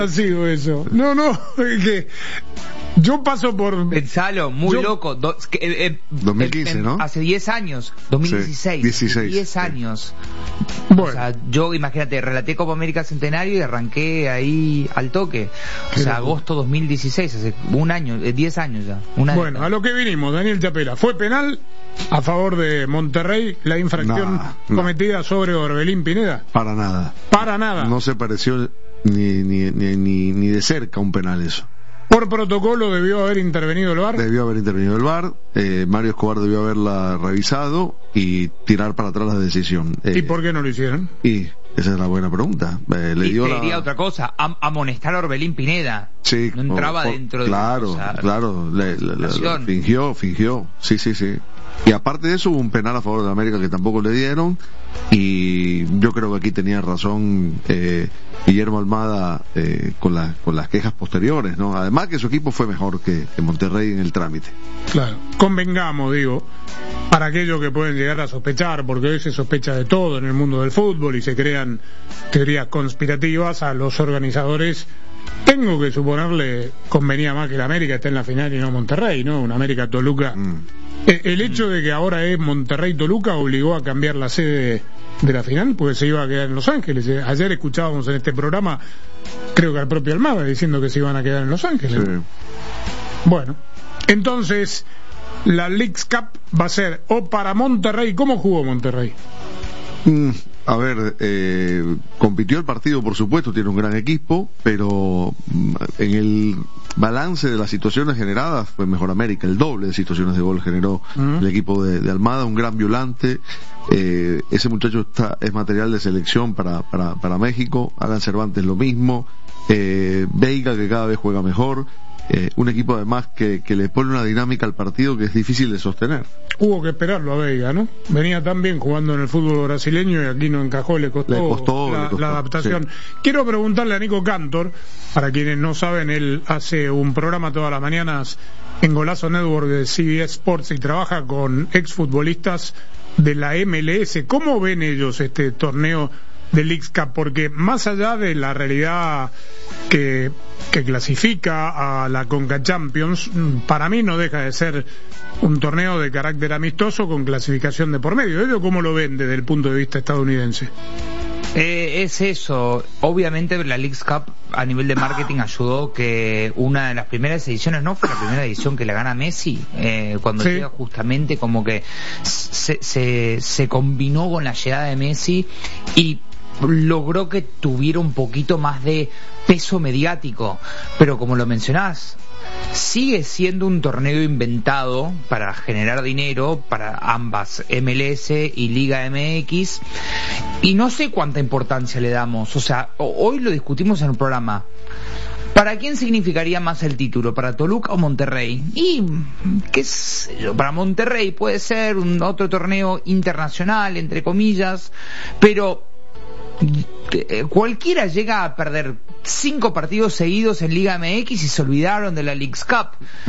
ha sido eso. No, es que yo paso por... Pensalo, muy loco. 2015, ¿no? Hace 10 años, 2016. Sí, 16. 10 años. Bueno. O sea, yo, imagínate, relaté Copa América Centenario y arranqué ahí al toque. O sea, agosto 2016, hace un año, 10 años ya. Bueno, a lo que vinimos, Daniel Chapela. ¿Fue penal a favor de Monterrey la infracción cometida sobre Orbelín Pineda? Para nada. Para nada. No se pareció ni de cerca un penal eso. Por protocolo debió haber intervenido el VAR. Debió haber intervenido el VAR. Mario Escobar debió haberla revisado y tirar para atrás la decisión. ¿Y por qué no lo hicieron? Y esa es la buena pregunta. Le diría otra cosa, amonestar a Orbelín Pineda. Sí, no entraba dentro de... Claro, fingió. Sí. Y aparte de eso hubo un penal a favor de América que tampoco le dieron, y yo creo que aquí tenía razón Guillermo Almada con las quejas posteriores, ¿no? Además que su equipo fue mejor que Monterrey en el trámite. Claro, convengamos, digo, para aquellos que pueden llegar a sospechar, porque hoy se sospecha de todo en el mundo del fútbol y se crean teorías conspirativas, a los organizadores tengo que suponerle convenía más que la América esté en la final y no Monterrey, ¿no? Una América Toluca. El hecho de que ahora es Monterrey Toluca obligó a cambiar la sede de la final, porque se iba a quedar en Los Ángeles. Ayer escuchábamos en este programa, creo que al propio Almada, diciendo que se iban a quedar en Los Ángeles. Sí. Bueno, entonces la Leagues Cup va a ser o para Monterrey. ¿Cómo jugó Monterrey? A ver, compitió el partido, por supuesto, tiene un gran equipo, pero en el balance de las situaciones generadas fue mejor América. El doble de situaciones de gol generó el equipo de Almada, un gran violante. Ese muchacho es material de selección para México. Alan Cervantes lo mismo. Veiga, que cada vez juega mejor. Un equipo además que le pone una dinámica al partido que es difícil de sostener. Hubo que esperarlo a Veiga, ¿no? Venía tan bien jugando en el fútbol brasileño y aquí no encajó, le costó la adaptación. Sí. Quiero preguntarle a Nico Cantor, para quienes no saben, él hace un programa todas las mañanas en Golazo Network de CBS Sports y trabaja con exfutbolistas de la MLS. ¿Cómo ven ellos este torneo de Leagues Cup? Porque más allá de la realidad que clasifica a la Conca Champions, para mí no deja de ser un torneo de carácter amistoso con clasificación de por medio. ¿Ellos cómo lo ven desde el punto de vista estadounidense? Es eso. Obviamente la Leagues Cup a nivel de marketing ayudó, que una de las primeras ediciones, ¿no? Fue la primera edición que le gana Messi, cuando llega justamente como que se combinó con la llegada de Messi y logró que tuviera un poquito más de peso mediático. Pero como lo mencionás, sigue siendo un torneo inventado para generar dinero para ambas, MLS y Liga MX, y no sé cuánta importancia le damos. O sea, hoy lo discutimos en el programa. ¿Para quién significaría más el título? ¿Para Toluca o Monterrey? Y, qué sé yo, para Monterrey puede ser otro torneo internacional, entre comillas, pero cualquiera llega a perder 5 partidos seguidos en Liga MX y se olvidaron de la Leagues Cup.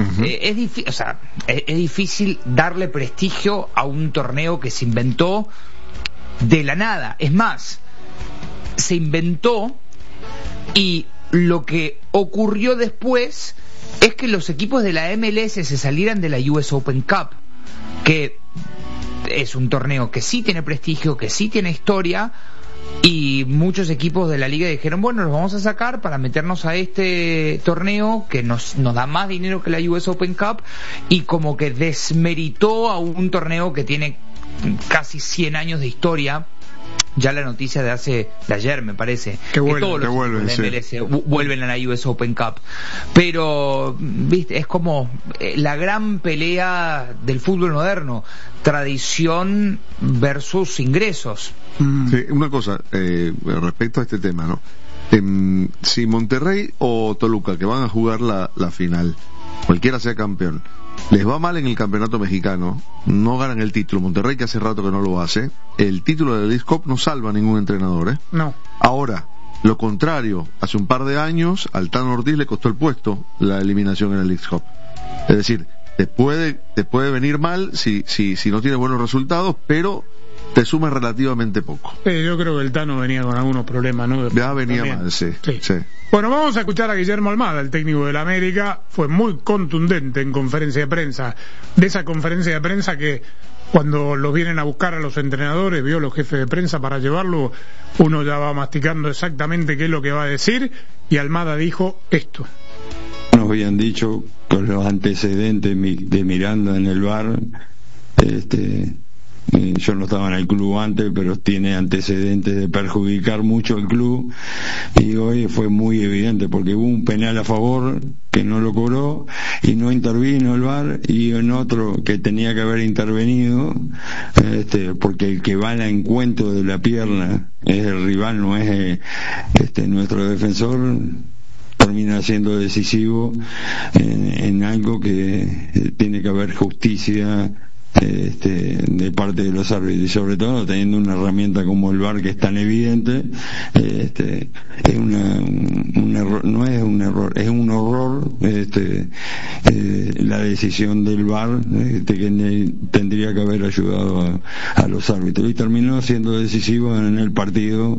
Es difícil darle prestigio a un torneo que se inventó de la nada. Es más, se inventó y lo que ocurrió después es que los equipos de la MLS se salieran de la US Open Cup, que es un torneo que sí tiene prestigio, que sí tiene historia, y muchos equipos de la liga dijeron, bueno, los vamos a sacar para meternos a este torneo que nos da más dinero que la US Open Cup, y como que desmeritó a un torneo que tiene casi 100 años de historia. Ya la noticia de ayer, me parece, que todos los vuelven, de MLS vuelven a la US Open Cup. Pero, viste, es como la gran pelea del fútbol moderno: tradición versus ingresos. Sí, una cosa respecto a este tema, ¿no? Si Monterrey o Toluca, que van a jugar la final, cualquiera sea campeón, les va mal en el campeonato mexicano, no ganan el título, Monterrey, que hace rato que no lo hace, el título de la Leagues Cup no salva a ningún entrenador, No. Ahora, lo contrario, hace un par de años al Tano Ortiz le costó el puesto la eliminación en la Leagues Cup. Es decir, te puede venir mal si no tienes buenos resultados, pero te suma relativamente poco. Yo creo que el Tano venía con algunos problemas, ¿no? Ya venía también. mal, sí. Bueno, vamos a escuchar a Guillermo Almada, el técnico del América. Fue muy contundente en conferencia de prensa. De esa conferencia de prensa que cuando los vienen a buscar a los entrenadores, vio los jefes de prensa para llevarlo, uno ya va masticando exactamente qué es lo que va a decir, y Almada dijo esto. Nos habían dicho con los antecedentes de Miranda en el VAR, yo no estaba en el club antes, pero tiene antecedentes de perjudicar mucho al club, y hoy fue muy evidente porque hubo un penal a favor que no lo cobró y no intervino el VAR, y en otro que tenía que haber intervenido, porque el que va al encuentro de la pierna es el rival, no es nuestro defensor, termina siendo decisivo en algo que tiene que haber justicia de parte de los árbitros, y sobre todo teniendo una herramienta como el VAR que es tan evidente. Es un error, no es un error, es un horror la decisión del VAR, que tendría que haber ayudado a los árbitros, y terminó siendo decisivo en el partido.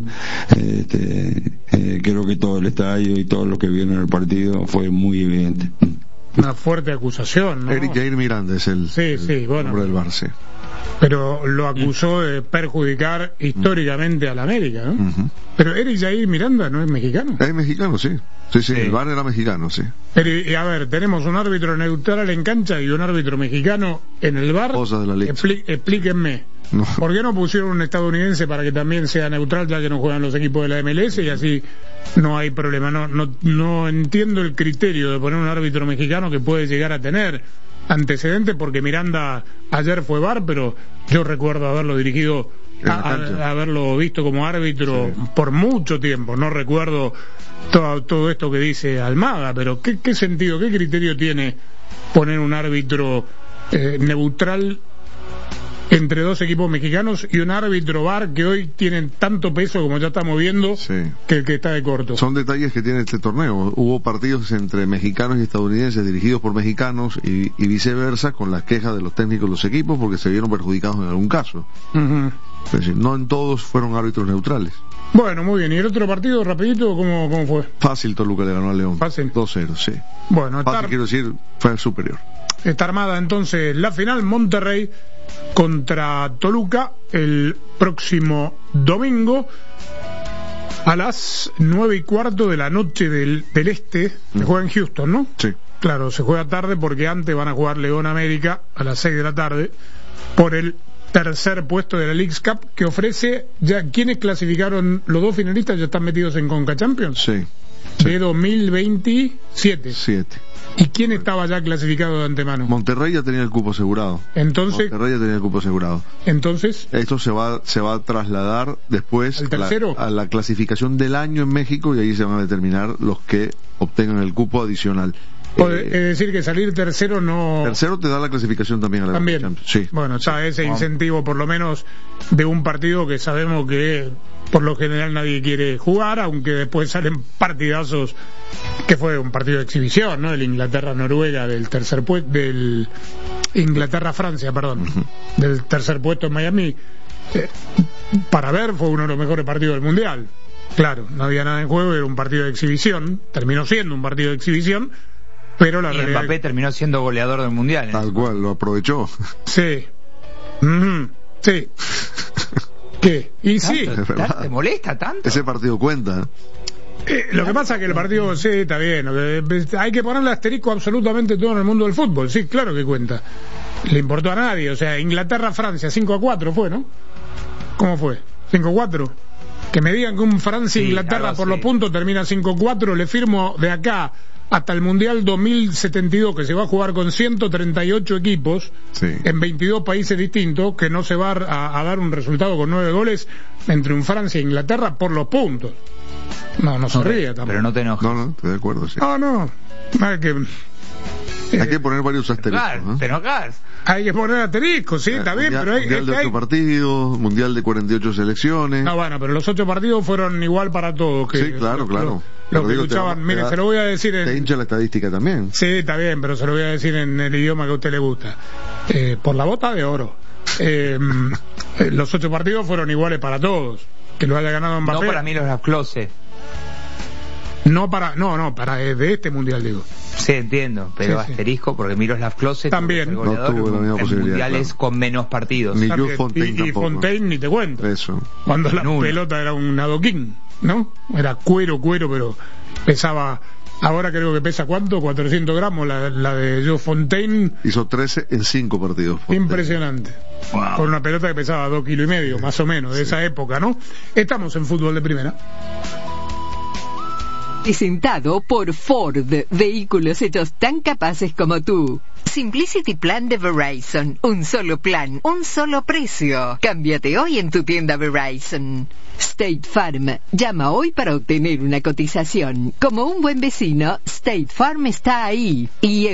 Creo que todo el estadio y todos los que vieron el partido fue muy evidente. Una fuerte acusación, ¿no? Eric Jair Miranda es el nombre del VAR, sí. Pero lo acusó de perjudicar históricamente al América, ¿no? Uh-huh. Pero Eric Jair Miranda no es mexicano. Es mexicano, sí. Sí, el VAR era mexicano, sí. Y a ver, tenemos un árbitro neutral en cancha y un árbitro mexicano en el VAR. Cosas de la ley. Explíquenme. No. ¿Por qué no pusieron un estadounidense para que también sea neutral, ya que no juegan los equipos de la MLS, y así no hay problema? No entiendo el criterio de poner un árbitro mexicano que puede llegar a tener antecedentes, porque Miranda ayer fue VAR, pero yo recuerdo haberlo dirigido, haberlo visto como árbitro por mucho tiempo. No recuerdo todo esto que dice Almada, pero ¿qué sentido, qué criterio tiene poner un árbitro neutral entre dos equipos mexicanos y un árbitro VAR que hoy tienen tanto peso, como ya estamos viendo, que el que está de corto? Son detalles que tiene este torneo. Hubo partidos entre mexicanos y estadounidenses dirigidos por mexicanos y viceversa, con las quejas de los técnicos de los equipos porque se vieron perjudicados en algún caso. Uh-huh. Es decir, no en todos fueron árbitros neutrales. Bueno, muy bien. ¿Y el otro partido, rapidito, cómo fue? Fácil, Toluca le ganó a León. Fácil. 2-0, sí. Bueno, fácil, quiero decir, fue superior. Está armada entonces la final, Monterrey contra Toluca, el próximo domingo a las 9:15 de la noche del este. Se juega en Houston, ¿no? Sí. Claro, se juega tarde porque antes van a jugar León América a las 6 de la tarde por el tercer puesto de la Leagues Cup, que ofrece ya quienes clasificaron. Los dos finalistas ya están metidos en Conca Champions. Sí. De 2027. 7. ¿Y quién estaba ya clasificado de antemano? Monterrey ya tenía el cupo asegurado. Entonces, esto se va a trasladar después a la clasificación del año en México, y ahí se van a determinar los que obtengan el cupo adicional. Es decir, que salir tercero no... Tercero te da la clasificación también a la Champions. Sí. Bueno, está ese incentivo, por lo menos, de un partido que sabemos que por lo general nadie quiere jugar, aunque después salen partidazos, que fue un partido de exhibición, ¿no? El Inglaterra-Noruega del tercer puesto, del Inglaterra-Francia, perdón, uh-huh, del tercer puesto en Miami. Para ver, fue uno de los mejores partidos del Mundial. Claro, no había nada en juego, era un partido de exhibición, terminó siendo un partido de exhibición, pero la realidad... Mbappé terminó siendo goleador del Mundial. Tal cual, lo aprovechó. Sí. Sí. ¿Qué? Y sí. ¿Te molesta tanto? Ese partido cuenta. Lo que pasa es que el partido, sí, está bien. Hay que ponerle asterisco absolutamente todo en el mundo del fútbol. Sí, claro que cuenta. Le importó a nadie. O sea, Inglaterra-Francia 5-4 fue, ¿no? ¿Cómo fue? 5-4. Que me digan que un Francia-Inglaterra por los puntos termina 5-4, le firmo de acá hasta el Mundial 2072, que se va a jugar con 138 equipos, en 22 países distintos, que no se va a dar un resultado con 9 goles entre un Francia e Inglaterra por los puntos. No se ríe tampoco. Pero no te enojes. No, estoy de acuerdo, sí. No. Hay que poner varios asteriscos, ¿no? Te enojas. Hay que poner asteriscos, sí, está bien, pero mundial de 8 partidos, mundial de 48 selecciones. No, bueno, pero los 8 partidos fueron igual para todos. Sí, claro. Los que luchaban, mire, se lo voy a decir te hincha la estadística también. Sí, está bien, pero se lo voy a decir en el idioma que a usted le gusta. Por la bota de oro. los 8 partidos fueron iguales para todos. Que lo haya ganado Mbappé. No para Miroslav Klose. No, para de este mundial, digo. Sí, entiendo, pero sí, asterisco, porque Miroslav Klose también el goleador no tuvo la misma en posibilidad, mundiales claro. con menos partidos. Ni Jules Fontaine y Fontaine ni te cuento. Eso. Cuando la pelota era un adoquín, ¿no? Era cuero, pero pesaba. Ahora creo que pesa ¿cuánto? 400 gramos la de Jules Fontaine. Hizo 13 en 5 partidos. Impresionante. Wow. Con una pelota que pesaba 2,5 kilos, más o menos, de esa época, ¿no? Estamos en fútbol de primera. Presentado por Ford, vehículos hechos tan capaces como tú. Simplicity Plan de Verizon, un solo plan, un solo precio. Cámbiate hoy en tu tienda Verizon. State Farm, llama hoy para obtener una cotización. Como un buen vecino, State Farm está ahí. Y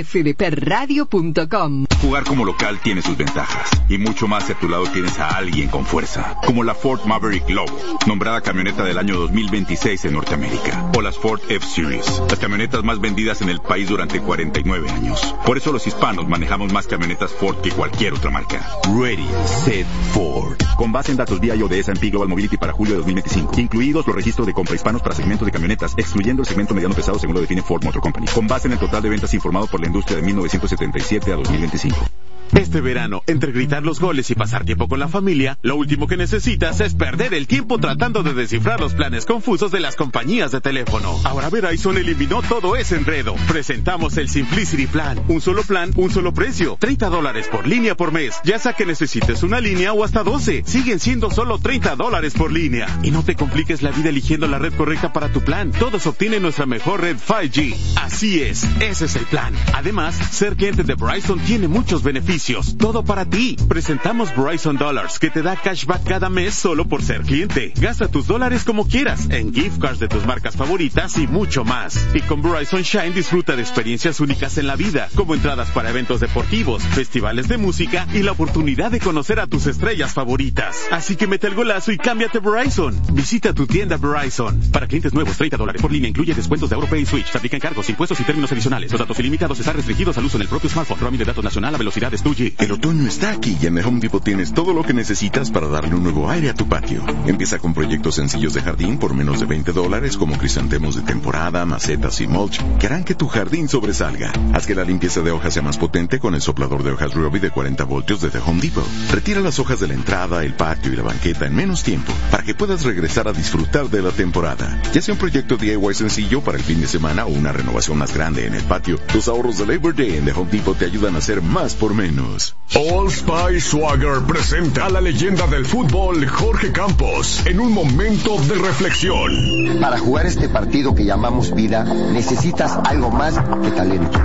fdpradio.com. Jugar como local tiene sus ventajas, y mucho más si a tu lado tienes a alguien con fuerza, como la Ford Maverick Lobo, nombrada camioneta del año 2026 en Norteamérica, o las Ford F-Series, las camionetas más vendidas en el país durante 49 años. Por eso los hispanos manejamos más camionetas Ford que cualquier otra marca. Ready, Set, Ford. Con base en datos BIO de S&P Global Mobility para julio de 2025, incluidos los registros de compra hispanos para segmentos de camionetas, excluyendo el segmento mediano pesado según lo define Ford Motor Company, con base en el total de ventas informado por la industria de 1977 a 2025. Este verano, entre gritar los goles y pasar tiempo con la familia, lo último que necesitas es perder el tiempo tratando de descifrar los planes confusos de las compañías de teléfono. Ahora Verizon eliminó todo ese enredo. Presentamos el Simplicity Plan. Un solo plan, un solo precio. $30 por línea por mes. Ya sea que necesites una línea o hasta 12. Siguen siendo solo $30 por línea. Y no te compliques la vida eligiendo la red correcta para tu plan. Todos obtienen nuestra mejor red 5G. Así es, ese es el plan. Además, ser cliente de Verizon tiene muchos beneficios. Todo para ti. Presentamos Verizon Dollars, que te da cashback cada mes solo por ser cliente. Gasta tus dólares como quieras, en gift cards de tus marcas favoritas y mucho más. Y con Verizon Shine disfruta de experiencias únicas en la vida, como entradas para eventos deportivos, festivales de música y la oportunidad de conocer a tus estrellas favoritas. Así que mete el golazo y cámbiate Verizon. Visita tu tienda Verizon. Para clientes nuevos, $30 por línea incluye descuentos de AuroPay y Switch. Se aplican cargos, impuestos y términos adicionales. Los datos ilimitados están restringidos al uso en el propio smartphone. Roaming de datos nacional a velocidad es tuyo. El otoño está aquí y en The Home Depot tienes todo lo que necesitas para darle un nuevo aire a tu patio. Empieza con proyectos sencillos de jardín por menos de $20, como crisantemos de temporada, macetas y mulch, que harán que tu jardín sobresalga. Haz que la limpieza de hojas sea más potente con el soplador de hojas Ryobi de 40 voltios de The Home Depot. Retira las hojas de la entrada, el patio y la banqueta en menos tiempo, para que puedas regresar a disfrutar de la temporada. Ya sea un proyecto DIY sencillo para el fin de semana o una renovación más grande en el patio, los ahorros de Labor Day en The Home Depot te ayudan a hacer más por menos. Old Spice Swagger presenta a la leyenda del fútbol Jorge Campos en un momento de reflexión. Para jugar este partido que llamamos vida, necesitas algo más que talento.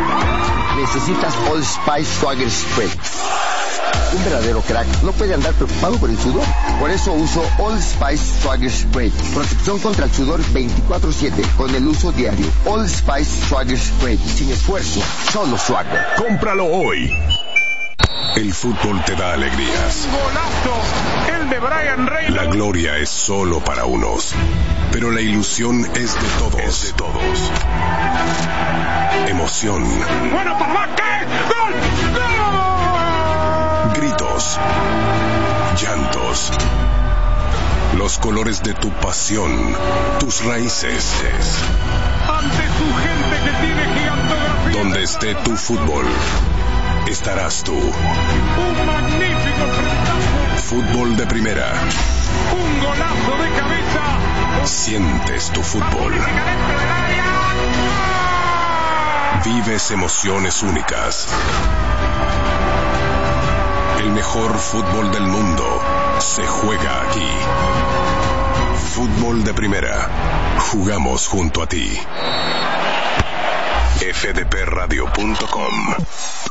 Necesitas Old Spice Swagger Spray. Un verdadero crack no puede andar preocupado por el sudor. Por eso uso Old Spice Swagger Spray. Protección contra el sudor 24/7 con el uso diario. Old Spice Swagger Spray. Sin esfuerzo, solo Swagger. Cómpralo hoy. El fútbol te da alegrías. Golazo, el de Brian Reynolds. La gloria es solo para unos, pero la ilusión es de todos. Emoción. Bueno, papá, ¿qué? ¡Gol! ¡Gol! Gritos. Llantos. Los colores de tu pasión, tus raíces. Ante su gente que tiene gigantografía. Donde esté tu fútbol, estarás tú. Un magnífico frentazo. Fútbol de primera. Un golazo de cabeza. Sientes tu fútbol. Vives emociones únicas. El mejor fútbol del mundo se juega aquí. Fútbol de primera. Jugamos junto a ti. fdpradio.com.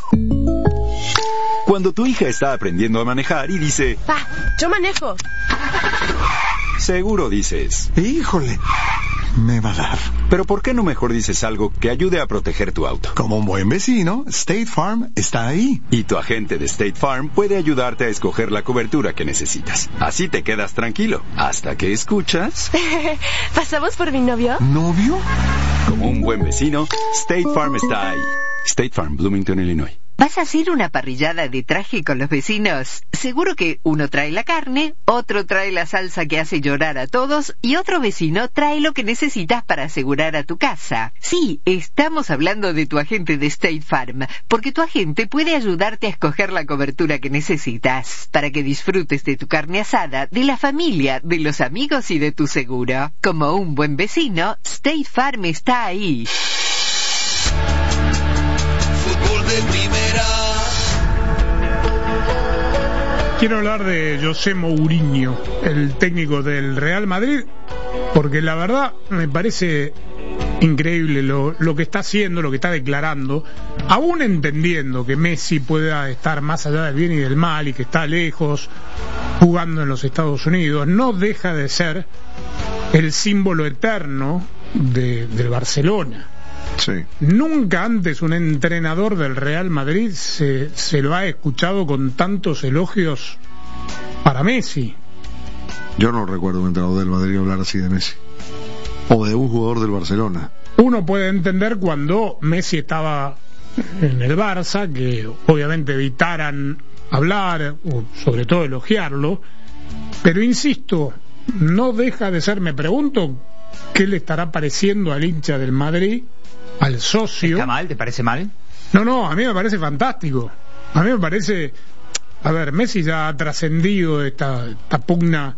Cuando tu hija está aprendiendo a manejar y dice: Pa, yo manejo. Seguro dices: híjole, me va a dar. Pero ¿por qué no mejor dices algo que ayude a proteger tu auto? Como un buen vecino, State Farm está ahí. Y tu agente de State Farm puede ayudarte a escoger la cobertura que necesitas. Así te quedas tranquilo, hasta que escuchas... ¿Pasamos por mi novio? ¿Novio? Como un buen vecino, State Farm está ahí. State Farm, Bloomington, Illinois. ¿Vas a hacer una parrillada de traje con los vecinos? Seguro que uno trae la carne, otro trae la salsa que hace llorar a todos y otro vecino trae lo que necesitas para asegurar a tu casa. Sí, estamos hablando de tu agente de State Farm, porque tu agente puede ayudarte a escoger la cobertura que necesitas para que disfrutes de tu carne asada, de la familia, de los amigos y de tu seguro. Como un buen vecino, State Farm está ahí. Fútbol de primera. Quiero hablar de José Mourinho, el técnico del Real Madrid, porque la verdad me parece increíble lo que está haciendo, lo que está declarando, aún entendiendo que Messi pueda estar más allá del bien y del mal y que está lejos jugando en los Estados Unidos, no deja de ser el símbolo eterno del Barcelona. Sí. Nunca antes un entrenador del Real Madrid se lo ha escuchado con tantos elogios para Messi. Yo no recuerdo un entrenador del Madrid hablar así de Messi o de un jugador del Barcelona. Uno puede entender cuando Messi estaba en el Barça que obviamente evitaran hablar o sobre todo elogiarlo, pero insisto, no deja de ser, me pregunto qué le estará pareciendo al hincha del Madrid, al socio. ¿Está mal? ¿Te parece mal? No, a mí me parece fantástico. A mí me parece, a ver, Messi ya ha trascendido esta pugna,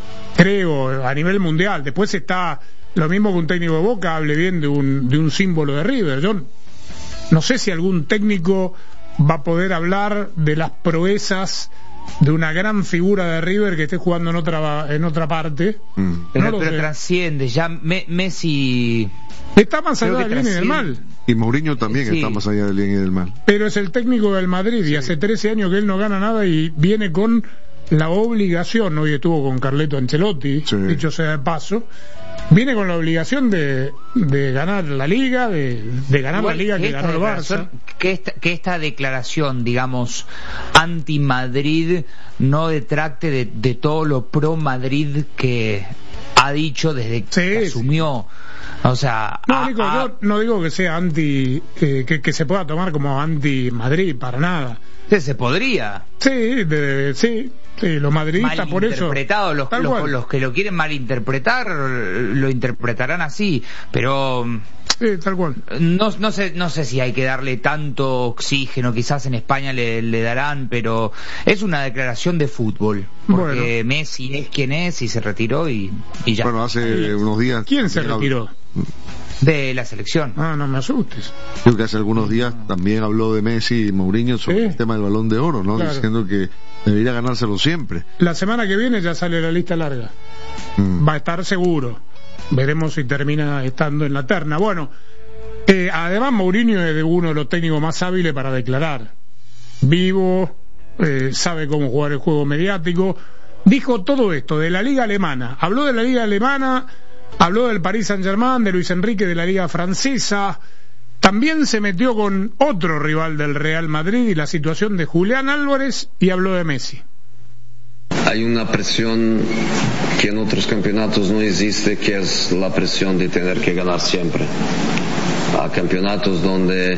creo, a nivel mundial. Después está lo mismo que un técnico de Boca hable bien de un símbolo de River. Yo no sé si algún técnico va a poder hablar de las proezas de una gran figura de River que esté jugando en otra parte. Pero trasciende, ya Messi está más allá del bien y del mal. Y Mourinho también está más allá del bien y del mal. Pero es el técnico del Madrid y hace 13 años que él no gana nada y viene con la obligación, hoy estuvo con Carleto Ancelotti, dicho sea de paso, viene con la obligación de ganar la Liga, de ganar la Liga que ganó el Barça. Que esta declaración, digamos, anti-Madrid no detracte de todo lo pro-Madrid que ha dicho desde que asumió. O sea, yo no digo que sea anti, que se pueda tomar como anti-Madrid, para nada. Se podría. Sí, los madridistas por eso. Los que lo quieren malinterpretar lo interpretarán así, pero sí, tal cual. No sé si hay que darle tanto oxígeno, quizás en España le darán, pero es una declaración de fútbol, porque Messi es quien es y se retiró y ya. Bueno, hace unos días. ¿Quién se retiró? De la selección. No me asustes. Creo que hace algunos días también habló de Messi y Mourinho sobre el tema del Balón de Oro, ¿no? Claro. Diciendo que debería ganárselo siempre. La semana que viene ya sale la lista larga. Va a estar seguro. Veremos si termina estando en la terna. Bueno, además Mourinho es uno de los técnicos más hábiles para declarar. Vivo, sabe cómo jugar el juego mediático. Dijo todo esto de la Liga Alemana. Habló de la Liga Alemana, habló del Paris Saint-Germain, de Luis Enrique, de la Liga Francesa. También se metió con otro rival del Real Madrid y la situación de Julián Álvarez, y habló de Messi. Hay una presión que en otros campeonatos no existe, que es la presión de tener que ganar siempre. A campeonatos donde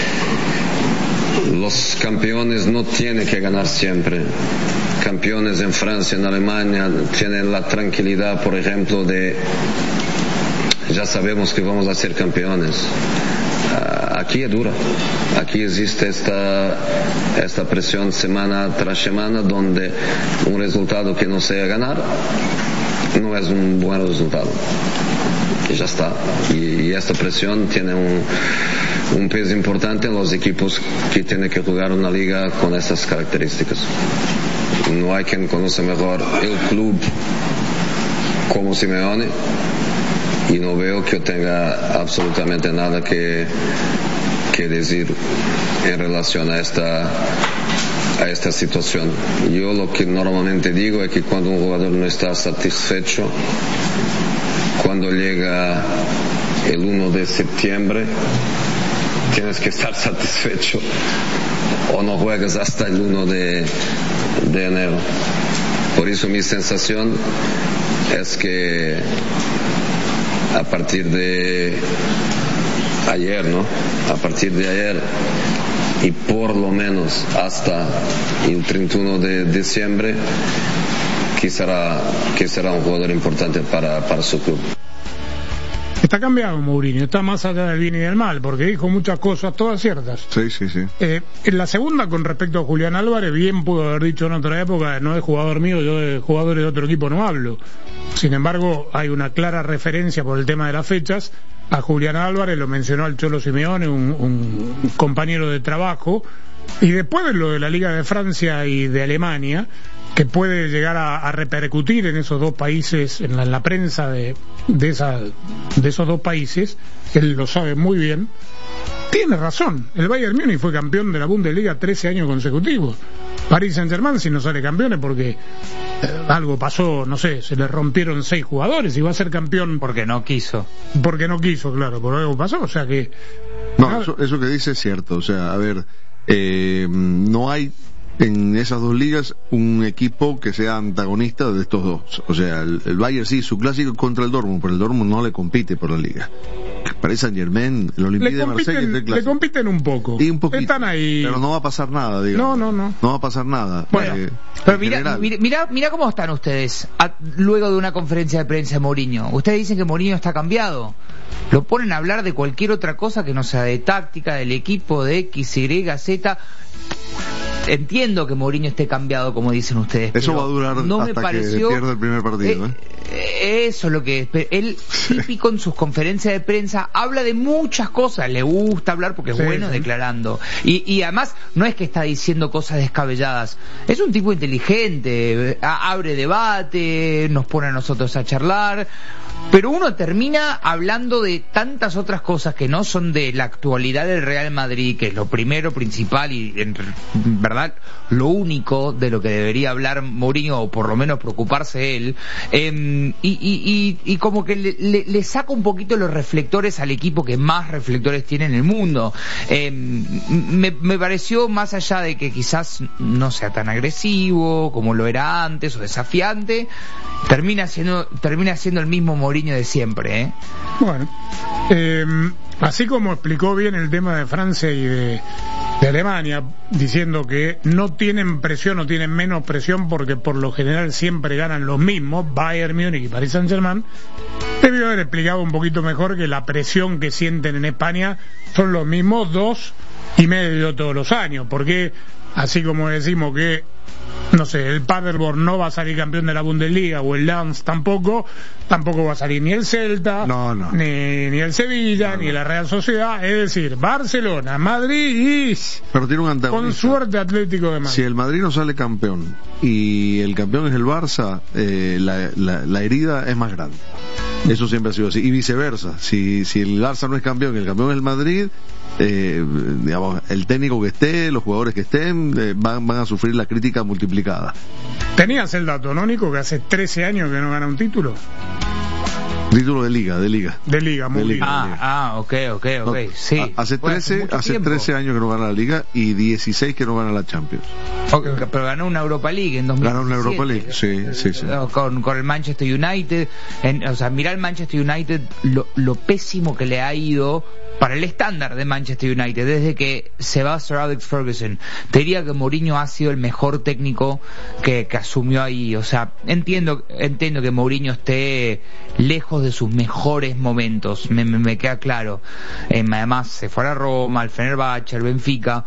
los campeones no tienen que ganar siempre. Campeones en Francia, en Alemania, tienen la tranquilidad, por ejemplo, de ya sabemos que vamos a ser campeones. Aquí es dura, aquí existe esta presión semana tras semana, donde un resultado que no sea ganar no es un buen resultado, y ya está. Y esta presión tiene un peso importante en los equipos que tienen que jugar una liga con estas características. No hay quien conoce mejor el club como Simeone, y no veo que tenga absolutamente nada que decir en relación a esta situación. Yo lo que normalmente digo es que cuando un jugador no está satisfecho, cuando llega el 1 de septiembre, tienes que estar satisfecho o no juegas hasta el 1 de enero. Por eso mi sensación es que a partir de ayer, y por lo menos hasta el 31 de diciembre, que será un jugador importante para su club. Está cambiado Mourinho, está más allá del bien y del mal, porque dijo muchas cosas, todas ciertas. Sí. En la segunda, con respecto a Julián Álvarez, bien pudo haber dicho en otra época, no es jugador mío, yo de jugadores de otro equipo no hablo. Sin embargo, hay una clara referencia por el tema de las fechas a Julián Álvarez, lo mencionó al Cholo Simeone, un compañero de trabajo, y después de lo de la Liga de Francia y de Alemania, que puede llegar a repercutir en esos dos países, en la prensa de esos dos países, él lo sabe muy bien, tiene razón. El Bayern Múnich fue campeón de la Bundesliga 13 años consecutivos. Paris Saint-Germain, si no sale campeón, es porque algo pasó, no sé, se le rompieron 6 jugadores y va a ser campeón porque no quiso, claro, por algo pasó, o sea que no, eso que dice es cierto. O sea, a ver, no hay en esas dos ligas un equipo que sea antagonista de estos dos. O sea, el Bayern sí, su clásico contra el Dortmund, pero el Dortmund no le compite por la liga. Para Saint Germain, el Olympique de Marsella le compiten un poco. Y un poquito, están ahí. pero no va a pasar nada, digamos. No va a pasar nada. Bueno, pero mira cómo están ustedes luego de una conferencia de prensa de Mourinho. Ustedes dicen que Mourinho está cambiado. Lo ponen a hablar de cualquier otra cosa que no sea de táctica, del equipo, de X, Y, Z. Entiendo que Mourinho esté cambiado, como dicen ustedes. Eso va a durar hasta que pierda el primer partido. Eso es lo que es. Él, típico en sus conferencias de prensa, habla de muchas cosas. Le gusta hablar porque es bueno declarando. Y además, no es que está diciendo cosas descabelladas. Es un tipo inteligente. Abre debate, nos pone a nosotros a charlar. Pero uno termina hablando de tantas otras cosas que no son de la actualidad del Real Madrid, que es lo primero, principal y en verdad lo único de lo que debería hablar Mourinho, o por lo menos preocuparse él, y como que le saca un poquito los reflectores al equipo que más reflectores tiene en el mundo. Me pareció, más allá de que quizás no sea tan agresivo como lo era antes o desafiante, termina siendo el mismo Mourinho de siempre, Bueno, así como explicó bien el tema de Francia y de Alemania, diciendo que no tienen presión, no tienen menos presión porque por lo general siempre ganan los mismos, Bayern Múnich y Paris Saint-Germain, debió haber explicado un poquito mejor que la presión que sienten en España son los mismos 2,5 todos los años, porque así como decimos que no sé, el Paderborn no va a salir campeón de la Bundesliga, o el Lens tampoco va a salir ni el Celta, ni el Sevilla, ni la Real Sociedad, es decir, Barcelona, Madrid pero tiene un antagonista. Con suerte Atlético de Madrid. Si el Madrid no sale campeón y el campeón es el Barça, la herida es más grande. Eso siempre ha sido así, y viceversa. Si el Barça no es campeón y el campeón es el Madrid, digamos, el técnico que esté, los jugadores que estén, van a sufrir la crítica multiplicada. ¿Tenías el dato, no, Nico, que hace 13 años que no gana un título? Título de liga, muy bien. Ok. No, sí. Hace 13 años que no gana la liga y 16 que no gana la Champions. Pero ganó una Europa League en 2017. Ganó una Europa League, sí. Con el Manchester United. Mirá el Manchester United, lo pésimo que le ha ido para el estándar de Manchester United desde que se va Sir Alex Ferguson. Te diría que Mourinho ha sido el mejor técnico que asumió ahí. O sea, entiendo que Mourinho esté lejos de sus mejores momentos, me queda claro. Además se fue a la Roma, al Fenerbahce, al Benfica,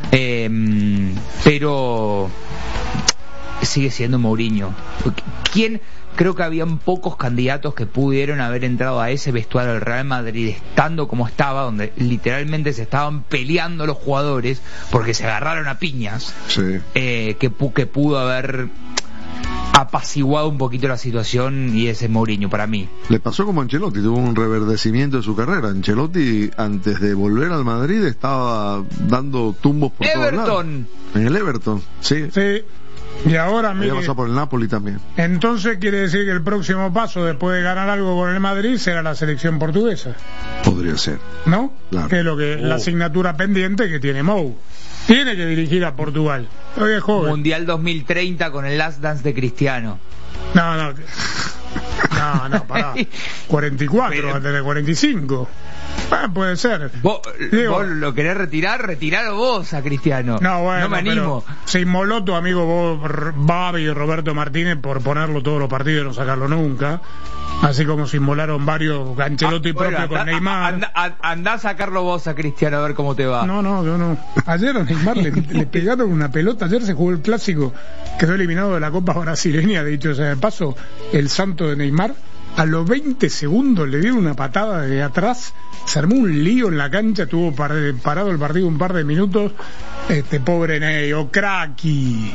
pero sigue siendo Mourinho. Creo que habían pocos candidatos que pudieron haber entrado a ese vestuario del Real Madrid estando como estaba, donde literalmente se estaban peleando los jugadores porque se agarraron a piñas, que pudo haber apaciguado un poquito la situación, y ese Mourinho para mí. Le pasó como a Ancelotti, tuvo un reverdecimiento de su carrera. Ancelotti, antes de volver al Madrid, estaba dando tumbos por todos lados. En el Everton, sí. Y ahora mire, pasó por el Napoli también. Entonces quiere decir que el próximo paso, después de ganar algo con el Madrid, será la selección portuguesa. Podría ser, ¿no? Claro. Que es lo que la asignatura pendiente que tiene Mou. Tiene que dirigir a Portugal. Todavía es joven. Mundial 2030 con el Last Dance de Cristiano. No. No, pará. 44, va a tener 45. Puede ser. ¿Vos lo querés retirar? Retiralo vos a Cristiano. No, bueno, no me animo. Se inmoló tu amigo Babi y Roberto Martínez por ponerlo todos los partidos y no sacarlo nunca. Así como se inmolaron varios, Ancelotti propio con Neymar. Andá a sacarlo vos a Cristiano a ver cómo te va. No, yo no. Ayer a Neymar le pegaron una pelota. Ayer se jugó el clásico, quedó eliminado de la Copa Brasileña. De dicho sea de paso, el santo de Neymar. A los 20 segundos le dieron una patada de atrás, se armó un lío en la cancha, tuvo parado el partido un par de minutos. Pobre Ney, cracky.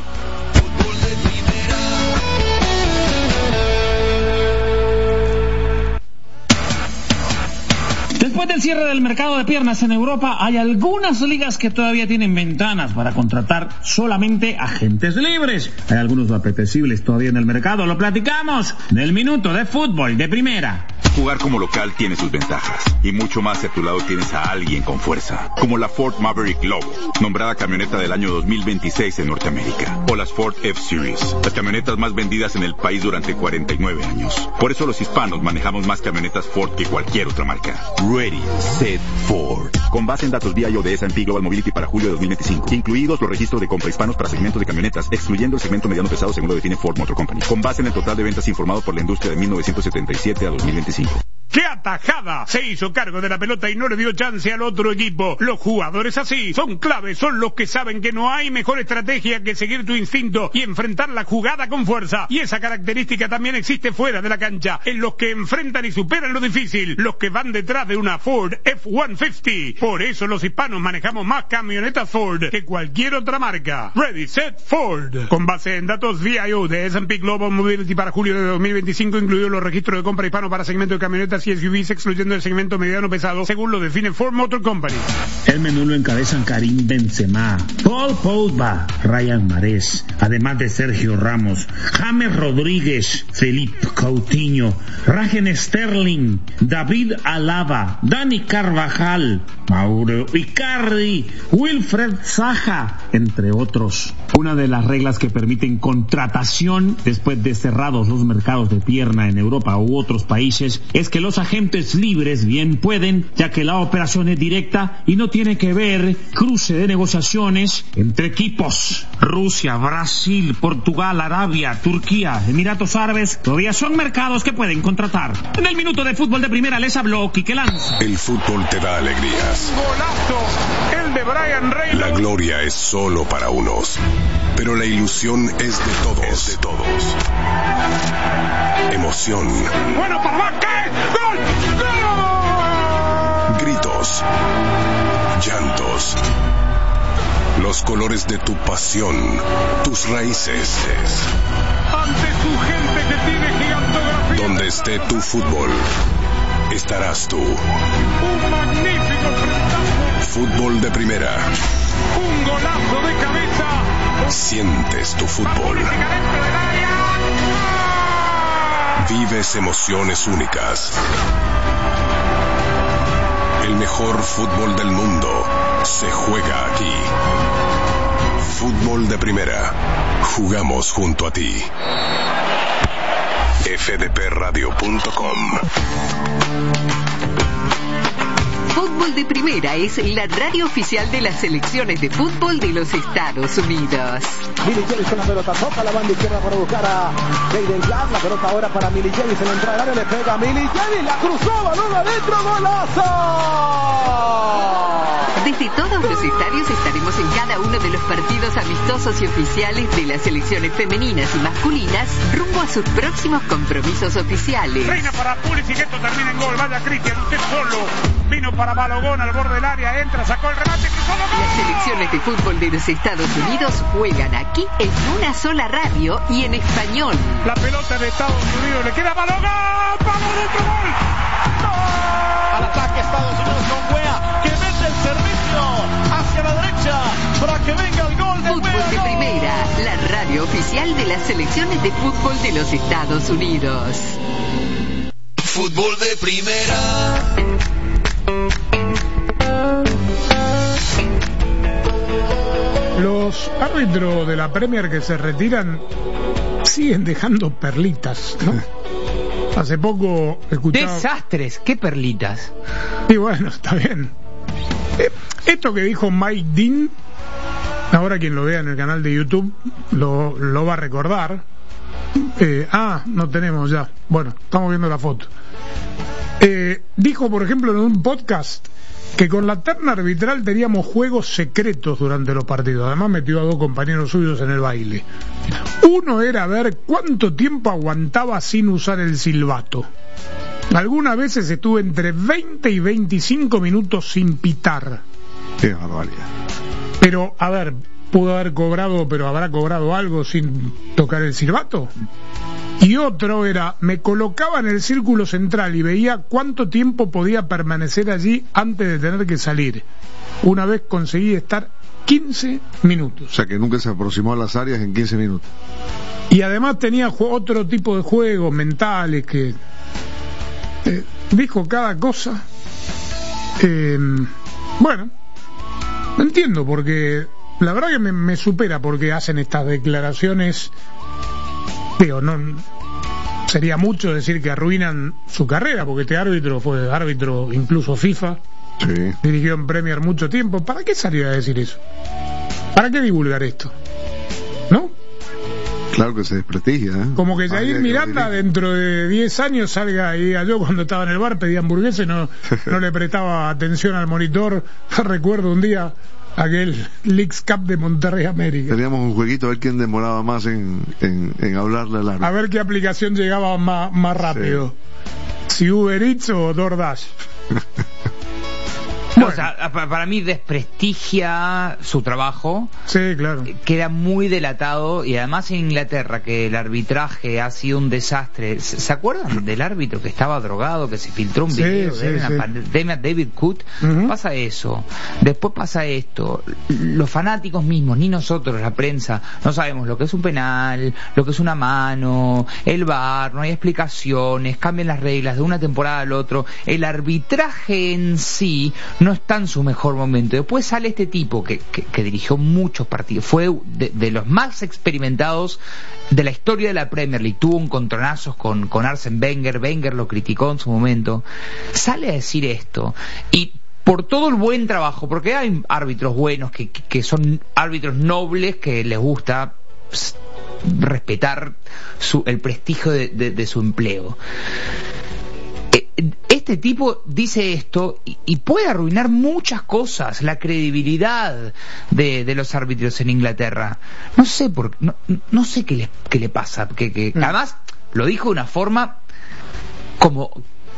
Después del cierre del mercado de piernas en Europa, hay algunas ligas que todavía tienen ventanas para contratar solamente agentes libres. Hay algunos apetecibles todavía en el mercado. Lo platicamos en el Minuto de Fútbol de Primera. Jugar como local tiene sus ventajas, y mucho más si a tu lado tienes a alguien con fuerza, como la Ford Maverick Lobo, nombrada camioneta del año 2026 en Norteamérica, o las Ford F-Series, las camionetas más vendidas en el país durante 49 años. Por eso los hispanos manejamos más camionetas Ford que cualquier otra marca. Ready, Set, Ford. Con base en datos VIO de S&P Global Mobility para julio de 2025, incluidos los registros de compra hispanos para segmentos de camionetas, excluyendo el segmento mediano pesado según lo define Ford Motor Company, con base en el total de ventas informado por la industria de 1977 a 2025. ¡Qué atajada! Se hizo cargo de la pelota y no le dio chance al otro equipo. Los jugadores así son claves, son los que saben que no hay mejor estrategia que seguir tu instinto y enfrentar la jugada con fuerza. Y esa característica también existe fuera de la cancha, en los que enfrentan y superan lo difícil, los que van detrás de una Ford F-150. Por eso los hispanos manejamos más camionetas Ford que cualquier otra marca. Ready, Set, Ford. Con base en datos VIO de S&P Global Mobility para julio de 2025, incluidos los registros de compra hispano para segmento de camionetas y SUVs, excluyendo el segmento mediano pesado, según lo define Ford Motor Company. El menú lo encabezan Karim Benzema, Paul Pogba, Ryan Mahrez, además de Sergio Ramos, James Rodríguez, Felipe Coutinho, Raheem Sterling, David Alaba, Dani Carvajal, Mauro Icardi, Wilfred Zaha, entre otros. Una de las reglas que permiten contratación después de cerrados los mercados de pierna en Europa u otros países es que los agentes libres bien pueden, ya que la operación es directa y no tiene que ver cruce de negociaciones entre equipos. Rusia, Brasil, Portugal, Arabia, Turquía, Emiratos Árabes, todavía son mercados que pueden contratar. En el Minuto de Fútbol de Primera les habló Quique Lanza. El fútbol te da alegrías. Golazo, el de Brian Reynolds. La gloria es solo para unos, pero la ilusión es de todos. Emoción. Bueno, para ¿qué? ¡Gol! ¡Gol! Gritos. Llantos. Los colores de tu pasión, tus raíces. Ante su gente que tiene gigantografía. Donde esté tu fútbol, estarás tú. Un magnífico frentazo. Fútbol de Primera. Un golazo de cabeza. Sientes tu fútbol. Vives emociones únicas. El mejor fútbol del mundo se juega aquí. Fútbol de Primera. Jugamos junto a ti. fdpradio.com. Fútbol de Primera es la radio oficial de las selecciones de fútbol de los Estados Unidos. Millie James con la pelota, toca la banda izquierda para buscar a Jaden Clark, la pelota ahora para Millie James en la entrada del área, le pega a Millie James, la cruzó, balón adentro, golazo. Desde todos los estadios estaremos en cada uno de los partidos amistosos y oficiales de las selecciones femeninas y masculinas rumbo a sus próximos compromisos oficiales. Reina para Pulisic, esto termina en gol, vaya Cristian, usted solo. Vino para Balogón al borde del área, entra, sacó el remate, cruzó el gol. Las selecciones de fútbol de los Estados Unidos juegan aquí en una sola radio y en español. La pelota de Estados Unidos le queda a Balogón, ¡vamos, otro gol! ¡Gol! Al ataque Estados Unidos con Wea, que mete el servicio hacia la derecha para que venga el gol de Fútbol Wea. de Primera, la radio oficial de las selecciones de fútbol de los Estados Unidos. Fútbol de Primera. Los árbitros de la Premier que se retiran siguen dejando perlitas, ¿no? Hace poco escuchaba... Desastres, qué perlitas. Y bueno, está bien. Esto que dijo Mike Dean, ahora quien lo vea en el canal de YouTube lo va a recordar. No tenemos ya. Bueno, estamos viendo la foto. Dijo, por ejemplo, en un podcast que con la terna arbitral teníamos juegos secretos durante los partidos. Además metió a 2 compañeros suyos en el baile. Uno era ver cuánto tiempo aguantaba sin usar el silbato. Algunas veces estuve entre 20 y 25 minutos sin pitar. Qué barbaridad. Pero, a ver, pudo haber cobrado, pero ¿habrá cobrado algo sin tocar el silbato? Y otro era, me colocaba en el círculo central y veía cuánto tiempo podía permanecer allí antes de tener que salir. Una vez conseguí estar 15 minutos. O sea que nunca se aproximó a las áreas en 15 minutos. Y además tenía otro tipo de juegos mentales que... dijo cada cosa. Bueno, no entiendo, porque la verdad que me supera porque hacen estas declaraciones. Digo, no sería mucho decir que arruinan su carrera, porque este árbitro fue árbitro incluso FIFA, sí. Dirigió en Premier mucho tiempo. ¿Para qué salir a decir eso? ¿Para qué divulgar esto? ¿No? Claro que se desprestigia, ¿eh? Como que Jair Miranda dentro de 10 años salga y diga, yo cuando estaba en el bar pedía hamburguesas y no le prestaba atención al monitor. Recuerdo un día aquel Leagues Cup de Monterrey América. Teníamos un jueguito a ver quién demoraba más en hablarle al árbitro. A ver qué aplicación llegaba más rápido. Sí. Si Uber Eats o DoorDash. Bueno. O sea, para mí desprestigia su trabajo. Sí, claro. Queda muy delatado, y además en Inglaterra, que el arbitraje ha sido un desastre. ¿Se acuerdan del árbitro que estaba drogado, que se filtró un video de la pandemia, David Coot? Pasa eso. Después pasa esto. Los fanáticos mismos, ni nosotros, la prensa, no sabemos lo que es un penal, lo que es una mano, el VAR, no hay explicaciones, cambian las reglas de una temporada al otro. El arbitraje en sí no está en su mejor momento. Después sale este tipo que dirigió muchos partidos, fue de los más experimentados de la historia de la Premier League, tuvo encontronazos con Arsene Wenger lo criticó en su momento, sale a decir esto, y por todo el buen trabajo, porque hay árbitros buenos que son árbitros nobles, que les gusta respetar el prestigio de su empleo. Este tipo dice esto y puede arruinar muchas cosas, la credibilidad de los árbitros en Inglaterra. No sé no sé qué le pasa, además lo dijo de una forma como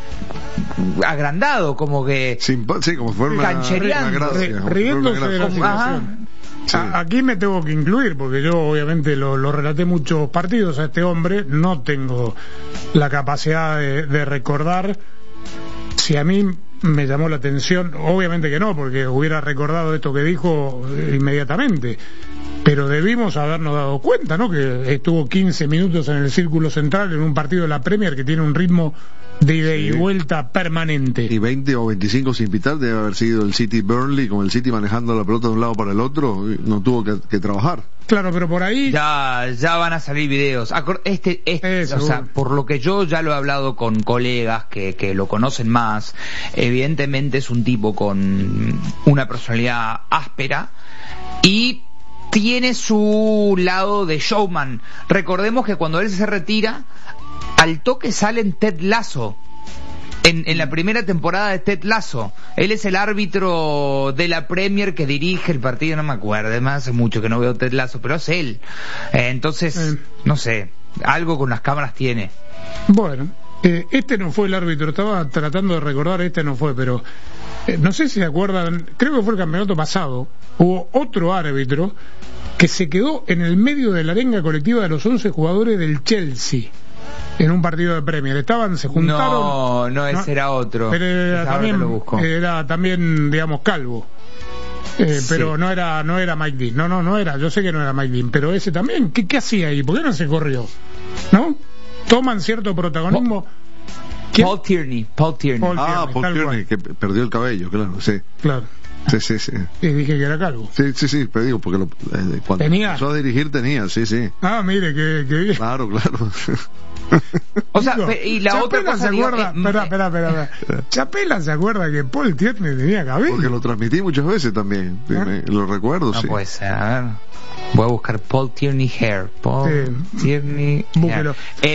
agrandado, como que como forma canchereando, riéndose de la situación. Sí. Aquí me tengo que incluir, porque yo obviamente lo relaté muchos partidos a este hombre, no tengo la capacidad de recordar si a mí me llamó la atención. Obviamente que no, porque hubiera recordado esto que dijo inmediatamente, pero debimos habernos dado cuenta, ¿no?, que estuvo 15 minutos en el círculo central en un partido de la Premier que tiene un ritmo de ida y vuelta permanente. Y 20 o 25 sin pitar, debe haber sido el City Burnley, con el City manejando la pelota de un lado para el otro, no tuvo que trabajar. Claro, pero por ahí ya van a salir videos. O sea, por lo que yo ya lo he hablado con colegas que lo conocen más, evidentemente es un tipo con una personalidad áspera y tiene su lado de showman. Recordemos que cuando él se retira, al toque sale en Ted Lasso, en la primera temporada de Ted Lasso. Él es el árbitro de la Premier que dirige el partido, no me acuerdo, además hace mucho que no veo Ted Lasso, pero es él. Entonces, no sé, algo con las cámaras tiene. Bueno, este no fue el árbitro, estaba tratando de recordar, este no fue, pero no sé si se acuerdan, creo que fue el campeonato pasado, hubo otro árbitro que se quedó en el medio de la arenga colectiva de los 11 jugadores del Chelsea en un partido de Premier. Se juntaron. No, ese era otro. Pero era también, digamos, calvo. Pero no era Mike Dean. No era. Yo sé que no era Mike Dean, pero ese también. ¿Qué hacía ahí? ¿Por qué no se corrió? ¿No? Toman cierto protagonismo. Paul Tierney. Paul Tierney, que perdió el cabello, claro, sí. Claro. Sí. Y dije que era calvo. Sí, pero digo, porque cuando empezó a dirigir tenía, sí. Ah, mire, que bien. Claro. O sea, y la Chapela otra cosa... se acuerda, espera. Chapela se acuerda que Paul Tierney tenía cabello. Porque lo transmití muchas veces también, lo recuerdo, sí. No puede ser, a ver. Voy a buscar Paul Tierney Hair. Tierney Búsquelo.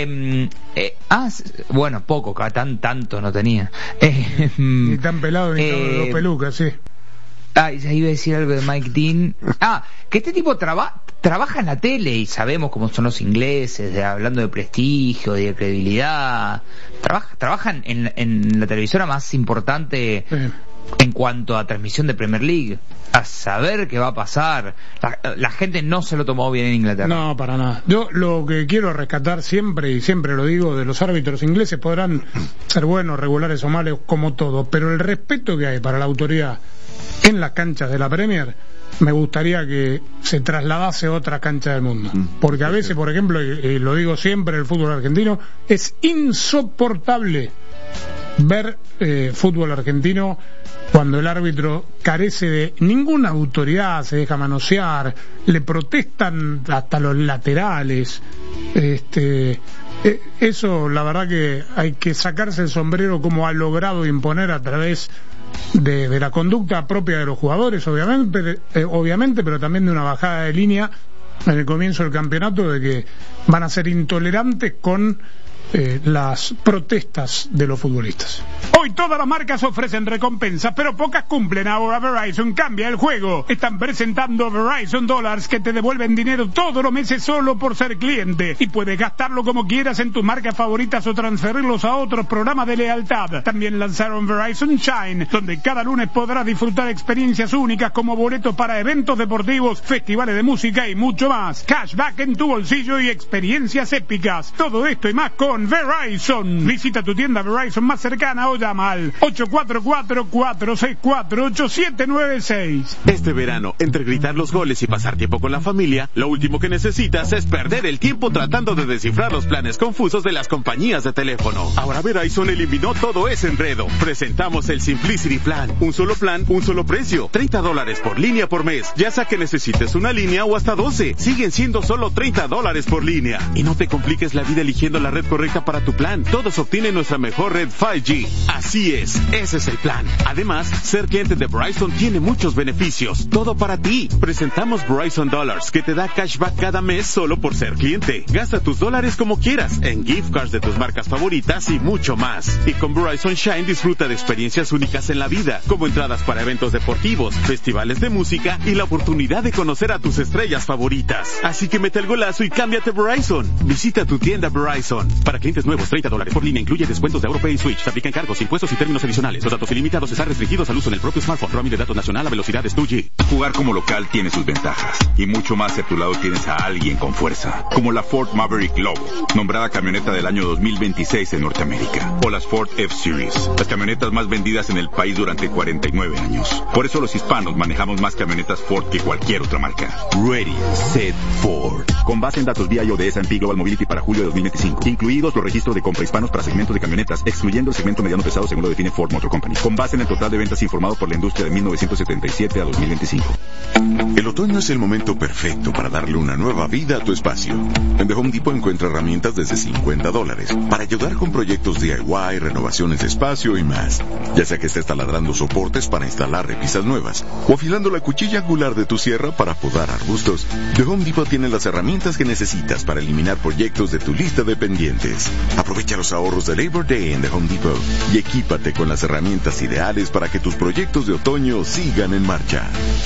Bueno, poco, tanto no tenía. Ni tan pelado ni tan dos pelucas, sí. Ya iba a decir algo de Mike Dean. Que este tipo trabaja en la tele y sabemos cómo son los ingleses, hablando de prestigio, de credibilidad. Trabajan en la televisora más importante en cuanto a transmisión de Premier League. A saber qué va a pasar. La gente no se lo tomó bien en Inglaterra. No, para nada. Yo lo que quiero rescatar siempre, y siempre lo digo, de los árbitros ingleses, podrán ser buenos, regulares o malos, como todo, pero el respeto que hay para la autoridad en las canchas de la Premier, me gustaría que se trasladase a otra cancha del mundo. Porque a veces, por ejemplo, y lo digo siempre, el fútbol argentino, es insoportable ver fútbol argentino cuando el árbitro carece de ninguna autoridad, se deja manosear, le protestan hasta los laterales. Eso, la verdad que hay que sacarse el sombrero como ha logrado imponer a través de la conducta propia de los jugadores, obviamente, pero también de una bajada de línea en el comienzo del campeonato, de que van a ser intolerantes con las protestas de los futbolistas. Hoy todas las marcas ofrecen recompensas, pero pocas cumplen. Ahora Verizon cambia el juego. Están presentando Verizon Dollars, que te devuelven dinero todos los meses solo por ser cliente, y puedes gastarlo como quieras en tus marcas favoritas o transferirlos a otros programas de lealtad. También lanzaron Verizon Shine, donde cada lunes podrás disfrutar experiencias únicas como boletos para eventos deportivos, festivales de música y mucho más. Cashback en tu bolsillo y experiencias épicas. Todo esto y más con Verizon. Visita tu tienda Verizon más cercana o llama al 844-464-8796. Este verano, entre gritar los goles y pasar tiempo con la familia, lo último que necesitas es perder el tiempo tratando de descifrar los planes confusos de las compañías de teléfono. Ahora Verizon eliminó todo ese enredo. Presentamos el Simplicity Plan. Un solo plan, un solo precio. $30 por línea por mes. Ya sea que necesites una línea o hasta 12. Siguen siendo solo $30 por línea. Y no te compliques la vida eligiendo la red correcta para tu plan. Todos obtienen nuestra mejor red 5G. Así es, ese es el plan. Además, ser cliente de Verizon tiene muchos beneficios. Todo para ti. Presentamos Verizon Dollars, que te da cashback cada mes solo por ser cliente. Gasta tus dólares como quieras, en gift cards de tus marcas favoritas y mucho más. Y con Verizon Shine disfruta de experiencias únicas en la vida, como entradas para eventos deportivos, festivales de música y la oportunidad de conocer a tus estrellas favoritas. Así que mete el golazo y cámbiate Verizon. Visita tu tienda Verizon. Para clientes nuevos, $30 por línea, incluye descuentos de AuroPay y Switch. Se aplican cargos, impuestos y términos adicionales. Los datos ilimitados están restringidos al uso en el propio smartphone. Roaming de datos nacional a velocidades 2G. Jugar como local tiene sus ventajas. Y mucho más si a tu lado tienes a alguien con fuerza. Como la Ford Maverick Lobo, nombrada camioneta del año 2026 en Norteamérica. O las Ford F-Series, las camionetas más vendidas en el país durante 49 años. Por eso los hispanos manejamos más camionetas Ford que cualquier otra marca. Ready, Set, Ford. Con base en datos BIO de S&P Global Mobility para julio de 2025. Incluidos los registros de compra hispanos para segmentos de camionetas, excluyendo el segmento mediano pesado según lo define Ford Motor Company, con base en el total de ventas informado por la industria de 1977 a 2025. El otoño es el momento perfecto para darle una nueva vida a tu espacio. En The Home Depot encuentra herramientas desde $50 para ayudar con proyectos DIY, renovaciones de espacio y más. Ya sea que estés taladrando soportes para instalar repisas nuevas o afilando la cuchilla angular de tu sierra para podar arbustos, The Home Depot tiene las herramientas que necesitas para eliminar proyectos de tu lista de pendientes. Aprovecha los ahorros de Labor Day en The Home Depot y equípate con las herramientas ideales para que tus proyectos de otoño sigan en marcha.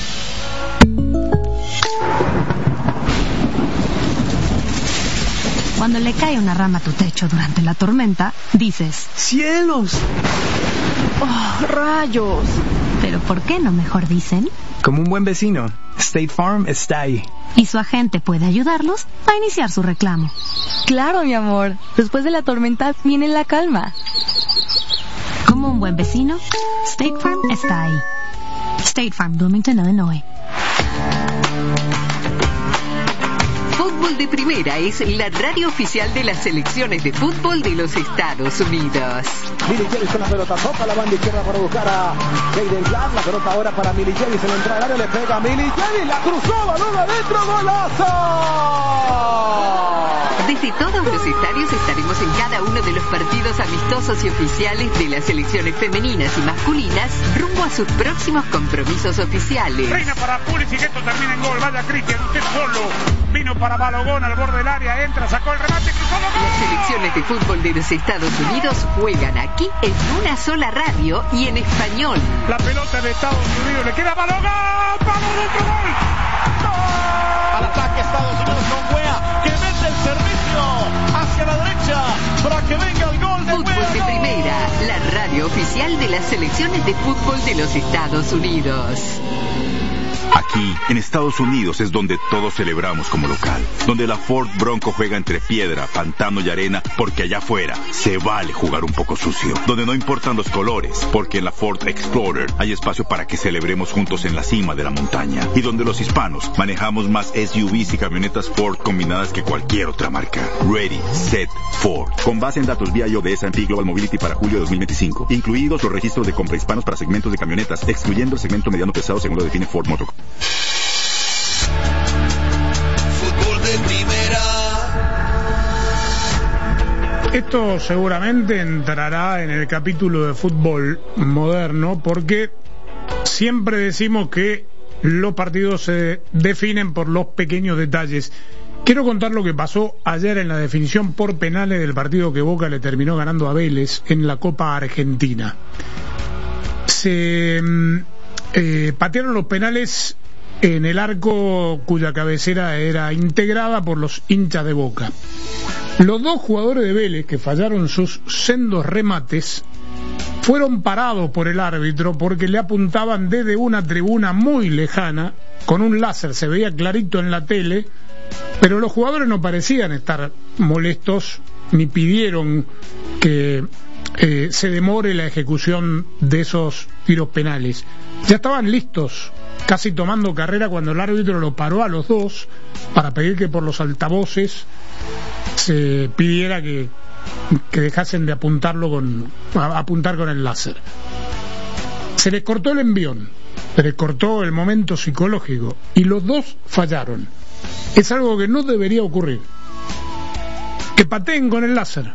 Cuando le cae una rama a tu techo durante la tormenta, dices: ¡cielos! ¡Oh, rayos! Pero ¿por qué no mejor dicen? Como un buen vecino, State Farm está ahí. Y su agente puede ayudarlos a iniciar su reclamo. Claro, mi amor. Después de la tormenta viene la calma. Como un buen vecino, State Farm está ahí. State Farm, Bloomington, Illinois. Fútbol de Primera es la radio oficial de las selecciones de fútbol de los Estados Unidos. Millie Javis con la pelota, toca la banda izquierda para buscar a Jaden Clark. La pelota ahora para Millie Javis en la entrada del área, le pega a Millie Javis, la cruzó, balón adentro, golazo. Desde todos los estadios estaremos en cada uno de los partidos amistosos y oficiales de las selecciones femeninas y masculinas rumbo a sus próximos compromisos oficiales. Reina para Pulisic, esto termina en gol. Vaya Cristian, usted solo. Vino para Balogón al borde del área, entra, sacó el remate, cruzó el gol. Las selecciones de fútbol de los Estados Unidos juegan aquí en una sola radio y en español. La pelota de Estados Unidos le queda a Balogón. ¡Vamos, otro gol! ¡Gol! Al ataque Estados Unidos con Wea, que mete el servicio hacia la derecha para que venga el gol de Fútbol Wea. de Primera, la radio oficial de las selecciones de fútbol de los Estados Unidos. Aquí, en Estados Unidos, es donde todos celebramos como local. Donde la Ford Bronco juega entre piedra, pantano y arena, porque allá afuera se vale jugar un poco sucio. Donde no importan los colores, porque en la Ford Explorer hay espacio para que celebremos juntos en la cima de la montaña. Y donde los hispanos manejamos más SUVs y camionetas Ford combinadas que cualquier otra marca. Ready, Set, Ford. Con base en datos VIO de S&P Global Mobility para julio de 2025. Incluidos los registros de compra hispanos para segmentos de camionetas, excluyendo el segmento mediano pesado según lo define Ford Motor. Fútbol de Primera. Esto seguramente entrará en el capítulo de fútbol moderno porque siempre decimos que los partidos se definen por los pequeños detalles. Quiero contar lo que pasó ayer en la definición por penales del partido que Boca le terminó ganando a Vélez en la Copa Argentina. Se patearon los penales en el arco cuya cabecera era integrada por los hinchas de Boca. Los dos jugadores de Vélez que fallaron sus sendos remates fueron parados por el árbitro porque le apuntaban desde una tribuna muy lejana con un láser, se veía clarito en la tele, pero los jugadores no parecían estar molestos ni pidieron que se demore la ejecución de esos tiros penales. Ya estaban listos, casi tomando carrera, cuando el árbitro lo paró a los dos para pedir que por los altavoces se pidiera que dejasen de apuntar con el láser. Se les cortó el envión, se les cortó el momento psicológico y los dos fallaron. Es algo que no debería ocurrir. Que pateen con el láser.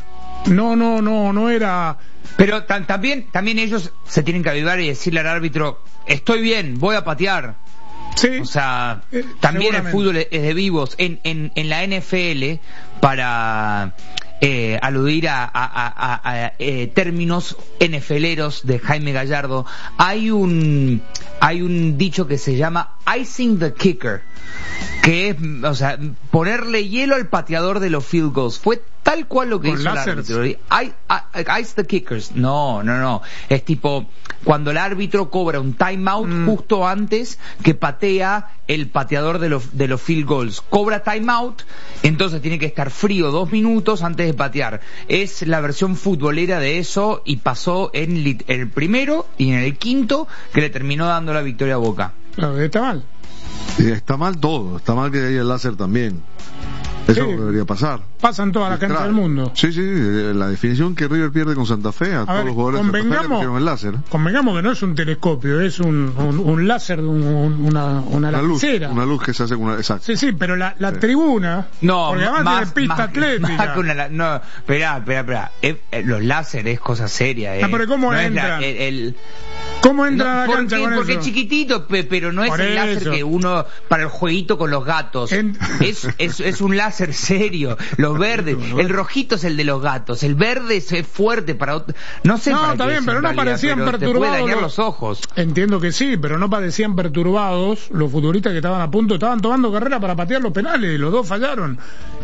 No era. Pero también ellos se tienen que avivar y decirle al árbitro: estoy bien, voy a patear. Sí. O sea, también el fútbol es de vivos. En la NFL, para aludir a términos NFLeros de Jaime Gallardo, hay un dicho que se llama icing the kicker, que es, o sea, ponerle hielo al pateador de los field goals. Fue tal cual lo que hizo el árbitro. Ice the kickers. No. Es tipo, cuando el árbitro cobra un timeout justo antes que patea el pateador de los field goals. Cobra timeout, entonces tiene que estar frío 2 minutos antes de patear. Es la versión futbolera de eso y pasó en el primero y en el quinto, que le terminó dando la victoria a Boca. Claro, está mal. Está mal todo, está mal que haya el láser también. Eso Sí. debería pasar. Pasa en toda la cancha del mundo. Sí, la definición que River pierde con Santa Fe, a todos los jugadores de Santa Fe le pusieron el láser. Convengamos que no es un telescopio, es un láser de una lapicera. Una luz que se hace con una... Exacto. Sí, pero la tribuna, no, porque además tiene pista atlética. No, espera. Los láseres es cosa seria. Pero ¿cómo no entra? ¿Cómo entra a la cancha con porque eso? es chiquitito, pero no es Por el láser eso. que uno para el jueguito con los gatos. Es un láser serio. Los verdes, el rojito es el de los gatos, el verde es fuerte para no sé. No, está bien, pero no parecían perturbados. Te puede dañar los ojos. Entiendo que sí, pero no parecían perturbados los futbolistas que estaban a punto, estaban tomando carrera para patear los penales y los dos fallaron.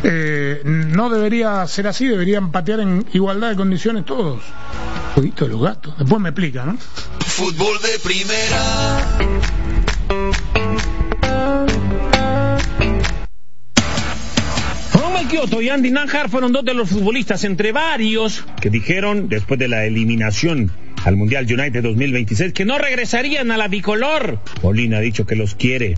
No debería ser así, deberían patear en igualdad de condiciones todos. Jueguito de los gatos. Después me explica, ¿no? Fútbol de Primera. Romel Kioto y Andy Nanjar fueron dos de los futbolistas entre varios que dijeron después de la eliminación al Mundial United 2026 que no regresarían a la bicolor. Molina ha dicho que los quiere.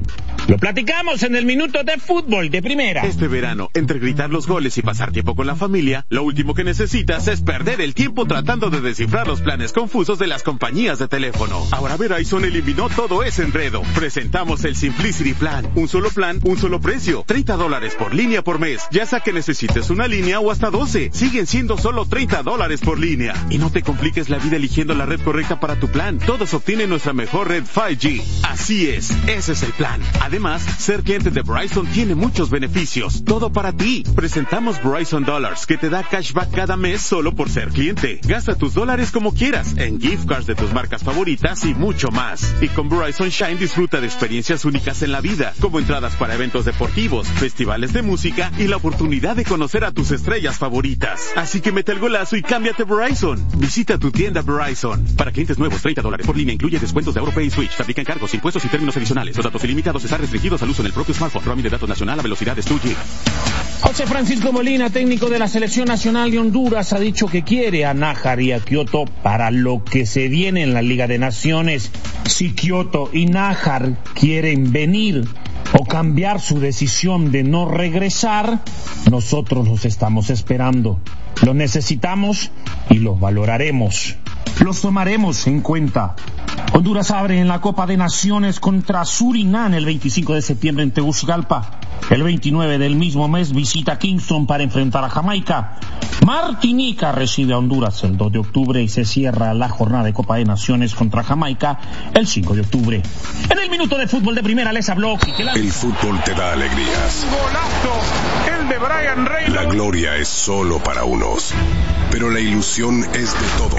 Lo platicamos en el Minuto de Fútbol de Primera. Este verano, entre gritar los goles y pasar tiempo con la familia, lo último que necesitas es perder el tiempo tratando de descifrar los planes confusos de las compañías de teléfono. Ahora Verizon eliminó todo ese enredo. Presentamos el Simplicity Plan. Un solo plan, un solo precio. $30 por línea por mes. Ya sea que necesites una línea o hasta 12. Siguen siendo solo $30 por línea. Y no te compliques la vida eligiendo la red correcta para tu plan. Todos obtienen nuestra mejor red 5G. Así es, ese es el plan. Además, ser cliente de Verizon tiene muchos beneficios. Todo para ti. Presentamos Verizon Dollars, que te da cashback cada mes solo por ser cliente. Gasta tus dólares como quieras, en gift cards de tus marcas favoritas y mucho más. Y con Verizon Shine disfruta de experiencias únicas en la vida, como entradas para eventos deportivos, festivales de música y la oportunidad de conocer a tus estrellas favoritas. Así que mete el golazo y cámbiate Verizon. Visita tu tienda Verizon. Para clientes nuevos, $30 por línea, incluye descuentos de AuroPay y Switch. Se aplican cargos, impuestos y términos adicionales. Los datos ilimitados están restringidos al uso en el propio smartphone. Roaming de datos nacional a velocidades 2G. José Francisco Molina, técnico de la Selección Nacional de Honduras, ha dicho que quiere a Nájar y a Kioto para lo que se viene en la Liga de Naciones. Si Kioto y Nájar quieren venir o cambiar su decisión de no regresar, nosotros los estamos esperando. Los necesitamos y los valoraremos. Los tomaremos en cuenta. Honduras abre en la Copa de Naciones contra Surinam el 25 de septiembre en Tegucigalpa. El 29 del mismo mes visita Kingston para enfrentar a Jamaica. Martinica recibe a Honduras el 2 de octubre y se cierra la jornada de Copa de Naciones contra Jamaica el 5 de octubre. En el Minuto de Fútbol de Primera les habló Quique. El fútbol te da alegrías. Golazo, el de Brian Reynolds. La gloria es solo para unos, pero la ilusión es de todos.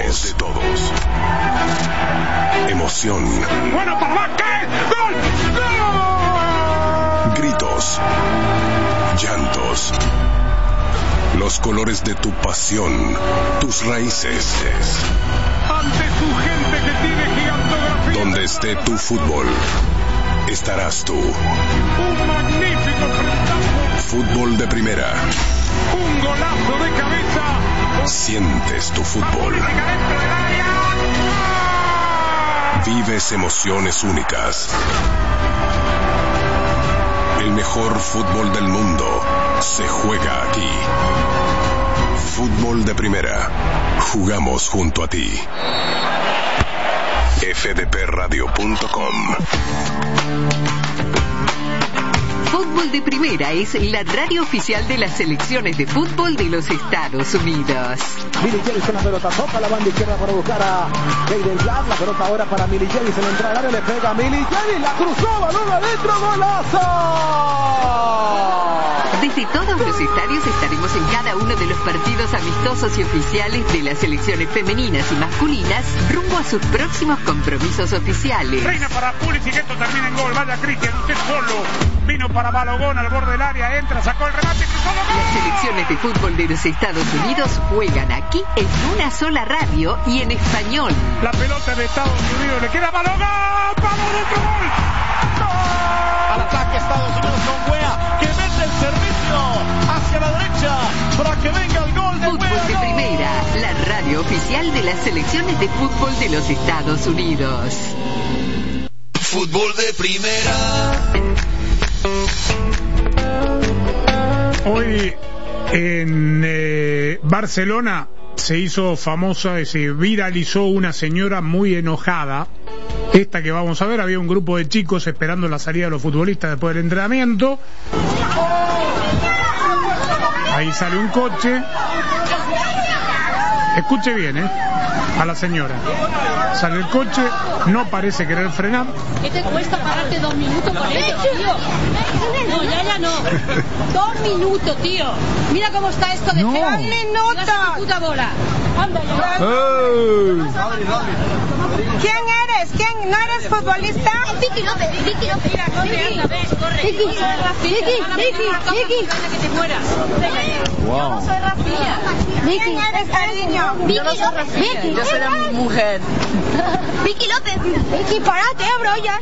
Emoción. Bueno, papá, ¿qué? ¡Gol! ¡Gol! Gritos. Llantos. Los colores de tu pasión, tus raíces. Ante tu gente que tiene gigantografía. Donde esté tu fútbol, estarás tú. Un magnífico frentazo. Fútbol de Primera. Un golazo de cabeza. Sientes tu fútbol. Vives emociones únicas. El mejor fútbol del mundo se juega aquí. Fútbol de Primera. Jugamos junto a ti. fdpradio.com. Fútbol de Primera es la radio oficial de las selecciones de fútbol de los Estados Unidos. Millie James con la pelota, toca la banda izquierda para buscar a Jaden Black. La pelota ahora para Millie James en la entrada del área, le pega a Millie James, la cruzó, balón adentro, golazo. Desde todos los estadios estaremos en cada uno de los partidos amistosos y oficiales de las selecciones femeninas y masculinas rumbo a sus próximos compromisos oficiales. Reina para Pulisic, esto termina en gol. Vaya Cristian, usted solo. Vino para Balogón al borde del área, entra, sacó el remate, cruzó el gol. Las selecciones de fútbol de los Estados Unidos juegan aquí en una sola radio y en español. La pelota de Estados Unidos le queda a Balogón. ¡Vamos, otro gol! ¡Gol! Al ataque Estados Unidos con Wea, que mete el servicio hacia la derecha para que venga el gol de Fútbol Wea. de Primera, la radio oficial de las selecciones de fútbol de los Estados Unidos. Fútbol de Primera. Hoy en Barcelona se hizo famosa, se viralizó una señora muy enojada. Esta que vamos a ver, había un grupo de chicos esperando la salida de los futbolistas después del entrenamiento. Ahí sale un coche. Escuche bien, a la señora. Sale el coche, no parece querer frenar. ¿Qué te cuesta pararte 2 minutos con ellos, tío? No, ya no. 2 minutos, tío. Mira cómo está esto de feo. ¡Dale nota! ¡Puta bola! ¡Anda ya! ¿Quién eres? ¿Quién? ¿No eres futbolista? Vicky López. Mira, corre, anda, ves, corre. Vicky. Que te mueras. Yo no soy Rafía. ¿Quién eres, cariño? Vicky López. Yo soy la mujer. Vicky López. Vicky, párate, bro, ya.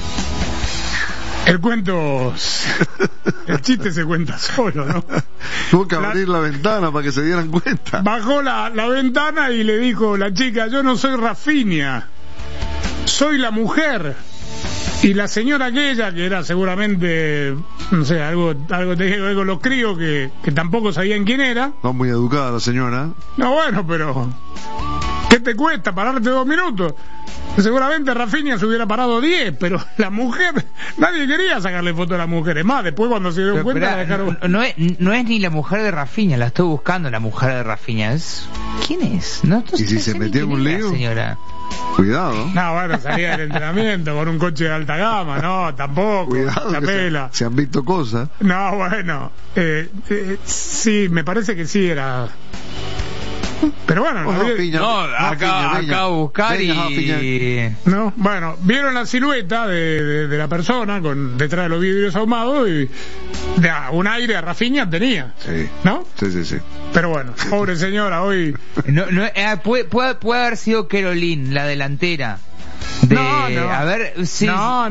El cuento, el chiste se cuenta solo, ¿no? Tuvo que abrir la ventana para que se dieran cuenta. Bajó la ventana y le dijo la chica: yo no soy Rafinha, soy la mujer. Y la señora aquella, que era seguramente, no sé, algo te dije con los críos que tampoco sabían quién era. No muy educada la señora. No, bueno, pero ¿qué te cuesta pararte 2 minutos? Seguramente Rafinha se hubiera parado 10, pero la mujer, nadie quería sacarle foto a la mujer. Es más, después cuando se dieron cuenta la dejaron... No es ni la mujer de Rafinha, la estoy buscando, la mujer de Rafinha. ¿Quién es? ¿Y si se metió en un lío? Señora. Cuidado. No, bueno, salía del entrenamiento con un coche de alta gama, no, tampoco. Cuidado, la pela. Se han visto cosas. No, bueno, sí, me parece que sí era... Pero bueno, acá buscar y... No, bueno, vieron la silueta de la persona detrás de los vidrios ahumados y un aire a Rafinha tenía. Sí. ¿No? Sí. Pero bueno, pobre señora, hoy... puede haber sido Caroline, la delantera. A ver, sí.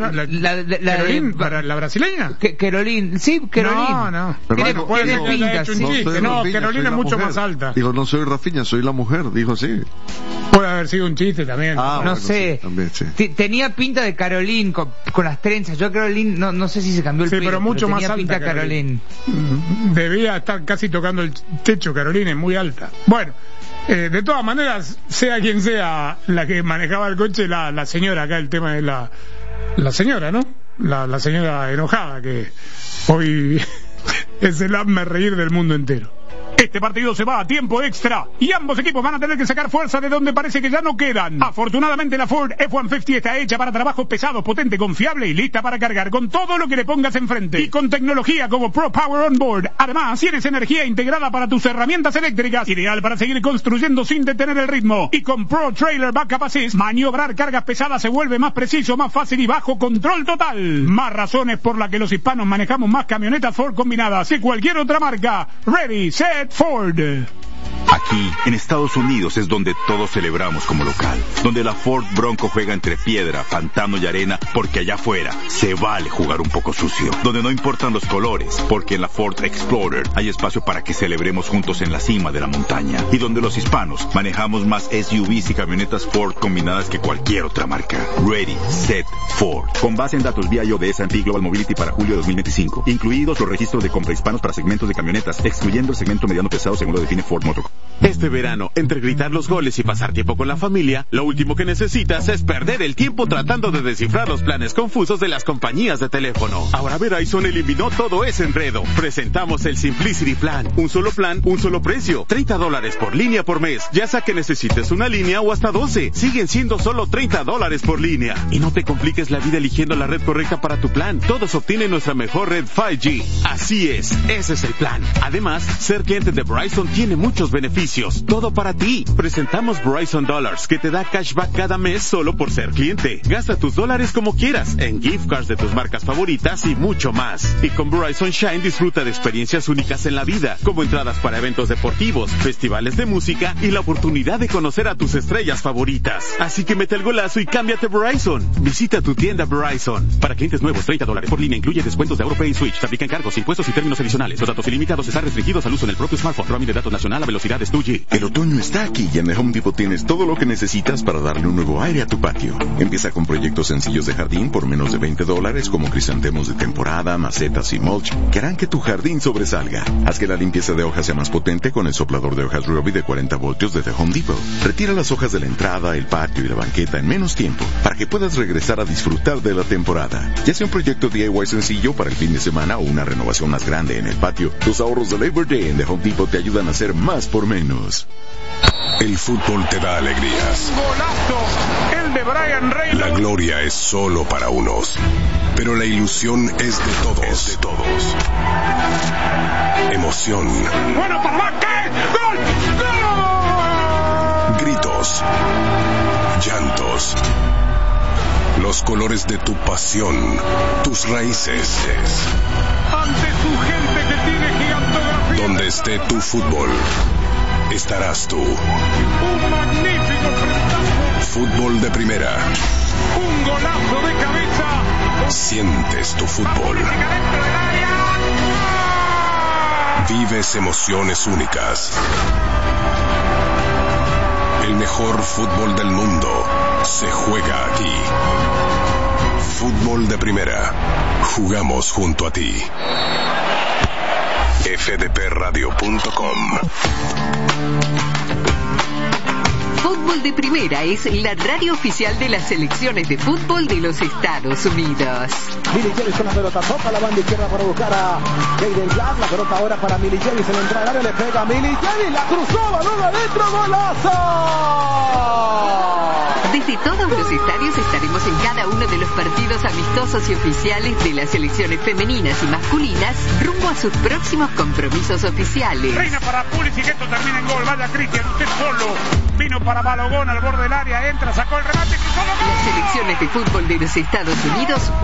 ¿La brasileña? Caroline, sí, Caroline. No. Tiene pinta, sí. Caroline es mucho más alta. Digo, no soy Rafinha, soy la mujer, dijo sí. Puede haber sido un chiste también. No sé. Sí, también, sí. Tenía pinta de Caroline con las trenzas. Yo Caroline, no sé si se cambió el pelo. Pero mucho más tenía alta pinta Caroline. Debía estar casi tocando el techo. Caroline es muy alta. Bueno. De todas maneras, sea quien sea la que manejaba el coche, la señora, acá el tema de la señora, ¿no? La señora enojada, que hoy es el hazme reír del mundo entero. Este partido se va a tiempo extra y ambos equipos van a tener que sacar fuerza de donde parece que ya no quedan. Afortunadamente la Ford F-150 está hecha para trabajos pesados, potente, confiable y lista para cargar con todo lo que le pongas enfrente. Y con tecnología como Pro Power On Board. Además, tienes energía integrada para tus herramientas eléctricas, ideal para seguir construyendo sin detener el ritmo. Y con Pro Trailer Backup Assist, maniobrar cargas pesadas se vuelve más preciso, más fácil y bajo control total. Más razones por las que los hispanos manejamos más camionetas Ford combinadas que cualquier otra marca. Ready, set, Ford. Aquí, en Estados Unidos, es donde todos celebramos como local. Donde la Ford Bronco juega entre piedra, pantano y arena, porque allá afuera se vale jugar un poco sucio. Donde no importan los colores, porque en la Ford Explorer hay espacio para que celebremos juntos en la cima de la montaña. Y donde los hispanos manejamos más SUVs y camionetas Ford combinadas que cualquier otra marca. Ready, set, Ford. Con base en datos VIO de S&P Global Mobility para julio de 2025. Incluidos los registros de compra hispanos para segmentos de camionetas, excluyendo el segmento mediano pesado según lo define Ford Motor. Este verano, entre gritar los goles y pasar tiempo con la familia, lo último que necesitas es perder el tiempo tratando de descifrar los planes confusos de las compañías de teléfono. Ahora Verizon eliminó todo ese enredo. Presentamos el Simplicity Plan. Un solo plan, un solo precio. $30 por línea por mes. Ya sea que necesites una línea o hasta 12. Siguen siendo solo $30 por línea. Y no te compliques la vida eligiendo la red correcta para tu plan. Todos obtienen nuestra mejor red 5G. Así es, ese es el plan. Además, ser cliente de Verizon tiene muchos beneficios. Todo para ti. Presentamos Verizon Dollars, que te da cashback cada mes solo por ser cliente. Gasta tus dólares como quieras, en gift cards de tus marcas favoritas y mucho más. Y con Verizon Shine disfruta de experiencias únicas en la vida, como entradas para eventos deportivos, festivales de música y la oportunidad de conocer a tus estrellas favoritas. Así que mete el golazo y cámbiate a Verizon. Visita tu tienda Verizon. Para clientes nuevos, $30 por línea incluye descuentos de AuroPay y Switch. Se aplican cargos, impuestos y términos adicionales. Los datos ilimitados están restringidos al uso en el propio smartphone. Roaming de datos nacional a velocidades 2G. El otoño está aquí y en The Home Depot tienes todo lo que necesitas para darle un nuevo aire a tu patio. Empieza con proyectos sencillos de jardín por menos de $20 como crisantemos de temporada, macetas y mulch que harán que tu jardín sobresalga. Haz que la limpieza de hojas sea más potente con el soplador de hojas Ryobi de 40 voltios de The Home Depot. Retira las hojas de la entrada, el patio y la banqueta en menos tiempo para que puedas regresar a disfrutar de la temporada. Ya sea un proyecto DIY sencillo para el fin de semana o una renovación más grande en el patio, los ahorros de Labor Day en The Home Depot te ayudan a hacer más por menos. El fútbol te da alegrías. Golazo, el de Brian Reynolds. La gloria es solo para unos, pero la ilusión es de todos. Emoción. Bueno, papá, ¿qué? ¡Gol! ¡Gol! Gritos. Llantos. Los colores de tu pasión, tus raíces. Ante tu gente que tiene gigantografía. Donde esté tu fútbol, estarás tú. Un magnífico frentazo. Fútbol de primera. Un golazo de cabeza. Sientes tu fútbol. Vives emociones únicas. El mejor fútbol del mundo se juega aquí. fútbol de primera. Jugamos junto a ti. fdpradio.com. Fútbol de Primera es la radio oficial de las selecciones de fútbol de los Estados Unidos. Millie Javis con la pelota, toca la banda izquierda para buscar a Jaden Jack, la pelota ahora para Millie Javis, en la entrada del área le pega a Millie Javis, la cruzó, balón adentro, golazo. Desde todos los estadios estaremos en cada uno de los partidos amistosos y oficiales de las selecciones femeninas y masculinas rumbo a sus próximos compromisos oficiales. Reina para Pulisic, esto termina en gol, vaya Cristian, usted solo. Vino para Balogón al borde del área, entra, sacó el remate, cruzó, ¡gol! Las selecciones de fútbol de los Estados Unidos